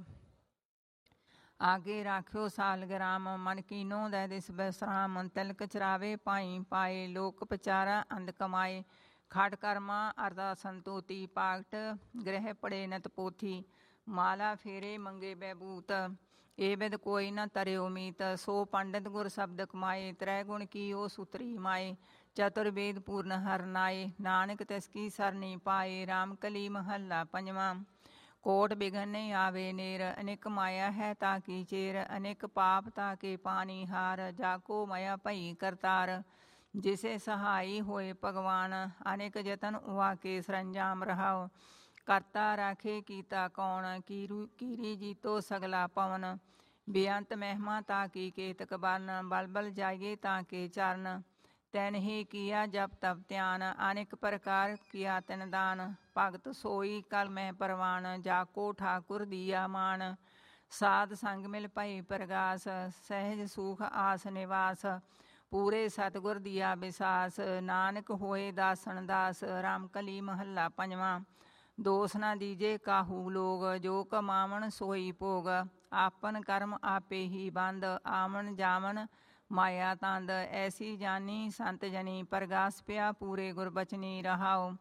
ਆਗੇ ਰਾਖਿਓ ਸਾਲਗਰਾਮ, ਮਨ ਕੀਨੋ ਦੈ ਦਿਸ ਬਿਸਰਾਮ। ਤਿਲਕ ਚਰਾਵੇ ਪਾਈ ਪਾਏ, ਲੋਕ ਪਚਾਰਾ ਅੰਧ ਕਮਾਏ। ਖਟ ਕਰਮਾ ਅਰਦਾ ਸੰਤੋਤੀ, ਪਾਗਟ ਗ੍ਰਹਿ ਪੜੇ ਨਤ ਪੋਥੀ। ਮਾਲਾ ਫੇਰੇ ਮੰਗੇ ਬੈਬੂਤ, ਏ ਬਿਦ ਕੋਈ ਨ ਤਰਿਓ ਮੀਤ। ਸੋ ਪੰਡਿਤ ਗੁਰ ਸ਼ਬਦ ਕਮਾਏ, ਤ੍ਰੈ ਗੁਣ ਕੀ ਉਹ ਸੂਤਰੀ ਮਾਏ। ਚਤੁਰਵੇਦ ਪੂਰਨ ਹਰ ਨਾਏ, ਨਾਨਕ ਤਿਸ ਕੀ ਸਰਨੀ ਪਾਏ। ਰਾਮ ਕਲੀ ਮਹੱਲਾ ਪੰਜਵਾਂ। ਕੋਟ ਬਿਘਨ ਨਹੀਂ ਆਵੇ ਨੇਰ, ਅਨੇਕ ਮਾਇਆ ਹੈ ਤਾ ਕੀ ਚੇਰ। ਅਨੇਕ ਪਾਪ ਤਾ ਕੇ ਪਾਣੀ ਹਾਰ, ਜਾਕੋ ਮਾਇਆ ਭਈ ਕਰਤਾਰ। ਜਿਸੇ ਸਹਾਈ ਹੋਏ ਭਗਵਾਨ, ਅਨੇਕ ਯਤਨ ਉਹਾ ਕੇ ਸਰੰਜਾਮ ਰਹਾਓ। ਕਰਤਾ ਰਾਖੇ ਕੀਤਾ ਕੌਣ, ਕੀਰੀ ਜੀਤੋ ਸਗਲਾ ਪਵਨ। ਬੇਅੰਤ ਮਹਿਮਾ ਤਾ ਕੀ ਕੇਤਕ ਬਰਨ, ਬਲ ਬਲ ਜਾਈਏ ਤਾ ਕੇ ਚਰਨ। ਤੈਨ ਹੀ ਕੀਆ ਜਪ ਤਪ ਧਿਆਨ, ਅਨੇਕ ਪ੍ਰਕਾਰ ਕੀਆ ਤਿਨ ਦਾਨ। ਭਗਤ ਸੋਈ ਕਲ ਮਹਿ ਪਰਵਾਨ, ਜਾਕੋ ਠਾਕੁਰ ਦੀਆ ਮਾਨ। ਸਾਧ ਸੰਗ ਮਿਲ ਭਈ ਪ੍ਰਗਾਸ, ਸਹਿਜ ਸੂਖ ਆਸ ਨਿਵਾਸ। ਪੂਰੇ ਸਤਿਗੁਰ ਦੀਆ ਵਿਸਾਸ, ਨਾਨਕ ਹੋਏ ਦਾਸਨ ਦਾਸ। ਰਾਮ ਕਲੀ ਮਹੱਲਾ ਪੰਜਵਾਂ। ਦੋਸ ਨਾ ਦੀਜੇ ਕਾਹੂ ਲੋਗ, ਜੋ ਕਮਾਵਣ ਸੋਈ ਭੋਗ। ਆਪਨ ਕਰਮ ਆਪੇ ਹੀ ਬੰਦ, ਆਵਣ ਜਾਵਣ ਮਾਇਆ ਤੰਦ। ਐਸੀ ਜਾਨੀ ਸੰਤ ਜਨੀ, ਪ੍ਰਗਾਸ ਪਿਆ ਪੂਰੇ ਗੁਰਬਚਨੀ ਰਹਾਓ।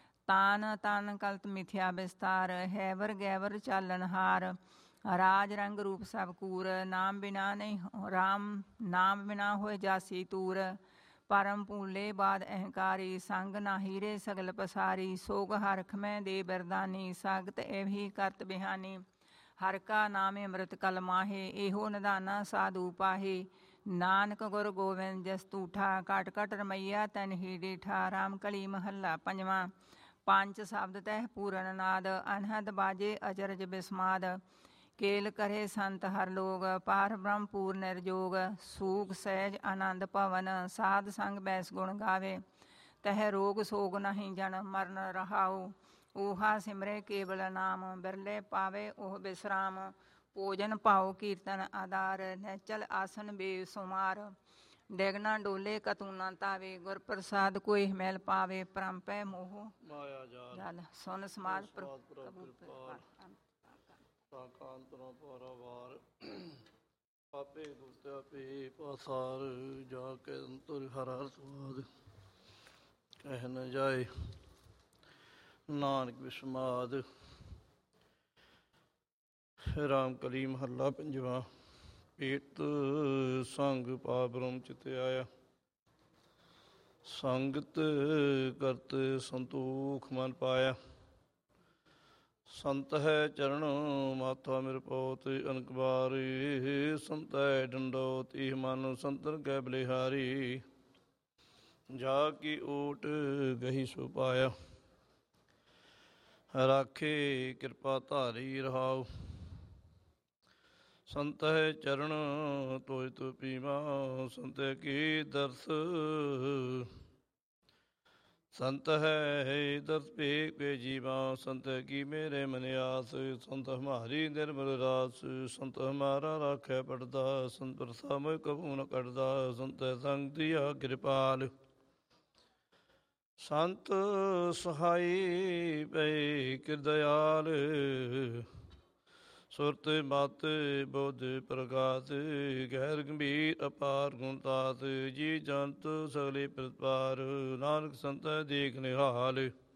ਤਾਨ ਤਨ ਕਲਤ ਮਿਥਿਆ ਵਿਸਤਾਰ, ਹੈਵਰ ਗੈਵਰ ਚਾਲਨ ਹਾਰ। ਰਾਜ ਰੰਗ ਰੂਪ ਸਭ ਕੂਰ, ਨਾਮ ਬਿਨਾ ਨਹੀਂ ਰਾਮ ਨਾਮ ਬਿਨਾ ਹੋਏ ਜਾਸੀ ਤੂਰ। ਪਰਮ ਭੂਲੇ ਬਾਦ ਅਹੰਕਾਰੀ, ਸੰਗ ਨਾ ਹੀਰੇ ਸਗਲ ਪਸਾਰੀ। ਸੋਗ ਹਰਖ ਮੈਂ ਦੇ ਬਰਦਾਨੀ, ਸਾਗਤ ਇਹੀ ਕਰਤ ਬਿਹਾਨੀ। ਹਰ ਕਾ ਨਾਮ ਅੰਮ੍ਰਿਤ ਕਲ ਮਾਹੇ, ਇਹੋ ਨਿਧਾਨਾ ਸਾਧੂ ਪਾਹੇ। ਨਾਨਕ ਗੁਰ ਗੋਬਿੰਦ ਜਸ ਤੂਠਾ, ਘਟ ਘਟ ਰਮਈਆ ਤਨ ਹੀ ਡੀਠਾ। ਰਾਮ ਕਲੀ ਮਹੱਲਾ ਪੰਜਵਾਂ। ਪੰਜ ਸ਼ਬਦ ਤਹਿ ਪੂਰਨ ਨਾਦ, ਅਨਹਦ ਬਾਜੇ ਅਚਰਜ ਬਿਸਮਾਦ। ਕੇਲ ਕਰੇ ਸੰਤ ਹਰ ਲੋਗ, ਪਾਰ ਬ੍ਰਹਮ ਪੂਰ ਨਿਰਜੋਗ। ਸੂਖ ਸਹਿਜ ਆਨੰਦ ਭਵਨ, ਸਾਧ ਸੰਗ ਬੈਸ ਗੁਣ ਗਾਵੇ। ਤਹਿ ਰੋਗ ਸੋਗ ਨਹੀਂ ਜਨਮ ਮਰਨ ਰਹਾਓ। ਊਹਾ ਸਿਮਰੇ ਕੇਵਲ ਨਾਮ, ਬਿਰਲੇ ਪਾਵੇ ਉਹ ਬਿਸਰਾਮ। ਭੋਜਨ ਭਾਉ ਕੀਰਤਨ ਆਧਾਰ, ਨੈਚਲ ਆਸਨ ਬੇਸੁਮਾਰ। ਡਿਗ ਨਾ ਡੋਲੇ ਕਤੂ ਨਾ ਤਾਵੇ, ਗੁਰ ਪ੍ਰਸਾਦ ਕੋਈ ਮੈਲ ਪਾਵੇ। ਪਰਮ ਪੈ ਮੋਹ ਮਾਇਆ ਜਲ, ਸੁਨ ਸਮਾਦ ਕਾਂਤਰੋਂ ਪਰਵਾਰ। ਆਪੇ ਗੁਪਤ ਆਪੇ ਪਾਸਾਰ, ਜਾ ਕੇ ਅੰਤੁਰ ਹਰ ਹਰ ਸਵਾਦ। ਕਹਿ ਨ ਜਾਏ ਨਾਨਕ ਵਿਸਮਾਦ। ਰਾਮ ਕਲੀ ਮਹੱਲਾ ਪੰਜਵਾਂ। ਪੇਟ ਸੰਗ ਪਾ ਬ੍ਰਹਮ ਚਿਤ ਆਇਆ, ਸੰਗਤ ਕਰਤ ਸੰਤੋਖ ਮਨ ਪਾਇਆ। ਸੰਤ ਹੈ ਚਰਨ ਮਾਥਾ ਮਿਰ ਪਉ, ਤੇ ਅਨਕ ਬਾਰੀ। ਸੰਤ ਹੈ ਡੰਡੋ ਤੀਹ ਮਨ, ਸੰਤਨ ਕੈ ਬਲਿਹਾਰੀ। ਜਾ ਕੀ ਓਟ ਗਹੀ ਸੋ ਪਾਇਆ, ਰਾਖੇ ਕਿਰਪਾ ਧਾਰੀ ਰਹਾਉ। ਸੰਤ ਹੈ ਚਰਨ ਤੋਇ ਤੋ ਪੀਵਾ, ਸੰਤ ਕੀ ਦਰਸ। ਸੰਤ ਹੈ ਦਰਸ ਭੇਖ ਪੇ ਜੀਵਾ, ਸੰਤ ਕੀ ਮੇਰੇ ਮਨ ਆਸ। ਸੰਤ ਹਮਾਰੀ ਨਿਰਮਲ ਰਾਸ, ਸੰਤ ਹਮਾਰਾ ਰਾਖੈ ਪੜਦਾ। ਸੰਤ ਪ੍ਰਸਾ ਮੋਇ ਕਭੂ ਨ ਕੱਢਦਾ, ਸੰਤ ਸੰਗ ਦੀਆ ਕਿਰਪਾਲ। ਸੰਤ ਸਹਾਈ ਪਏ ਕਿਰਦਿਆਲ, ਸੁਰਤ ਮਤ ਬੁੱਧ ਪ੍ਰਕਾਸ਼ ਗੈਰ ਗੰਭੀਰ ਅਪਾਰ ਗੁਣਤਾਸ ਜੀ ਜੰਤ ਸਗਲੇ ਪ੍ਰਤਪਾਰ ਨਾਨਕ ਸੰਤ ਦੇਖ ਨਿਹਾਲ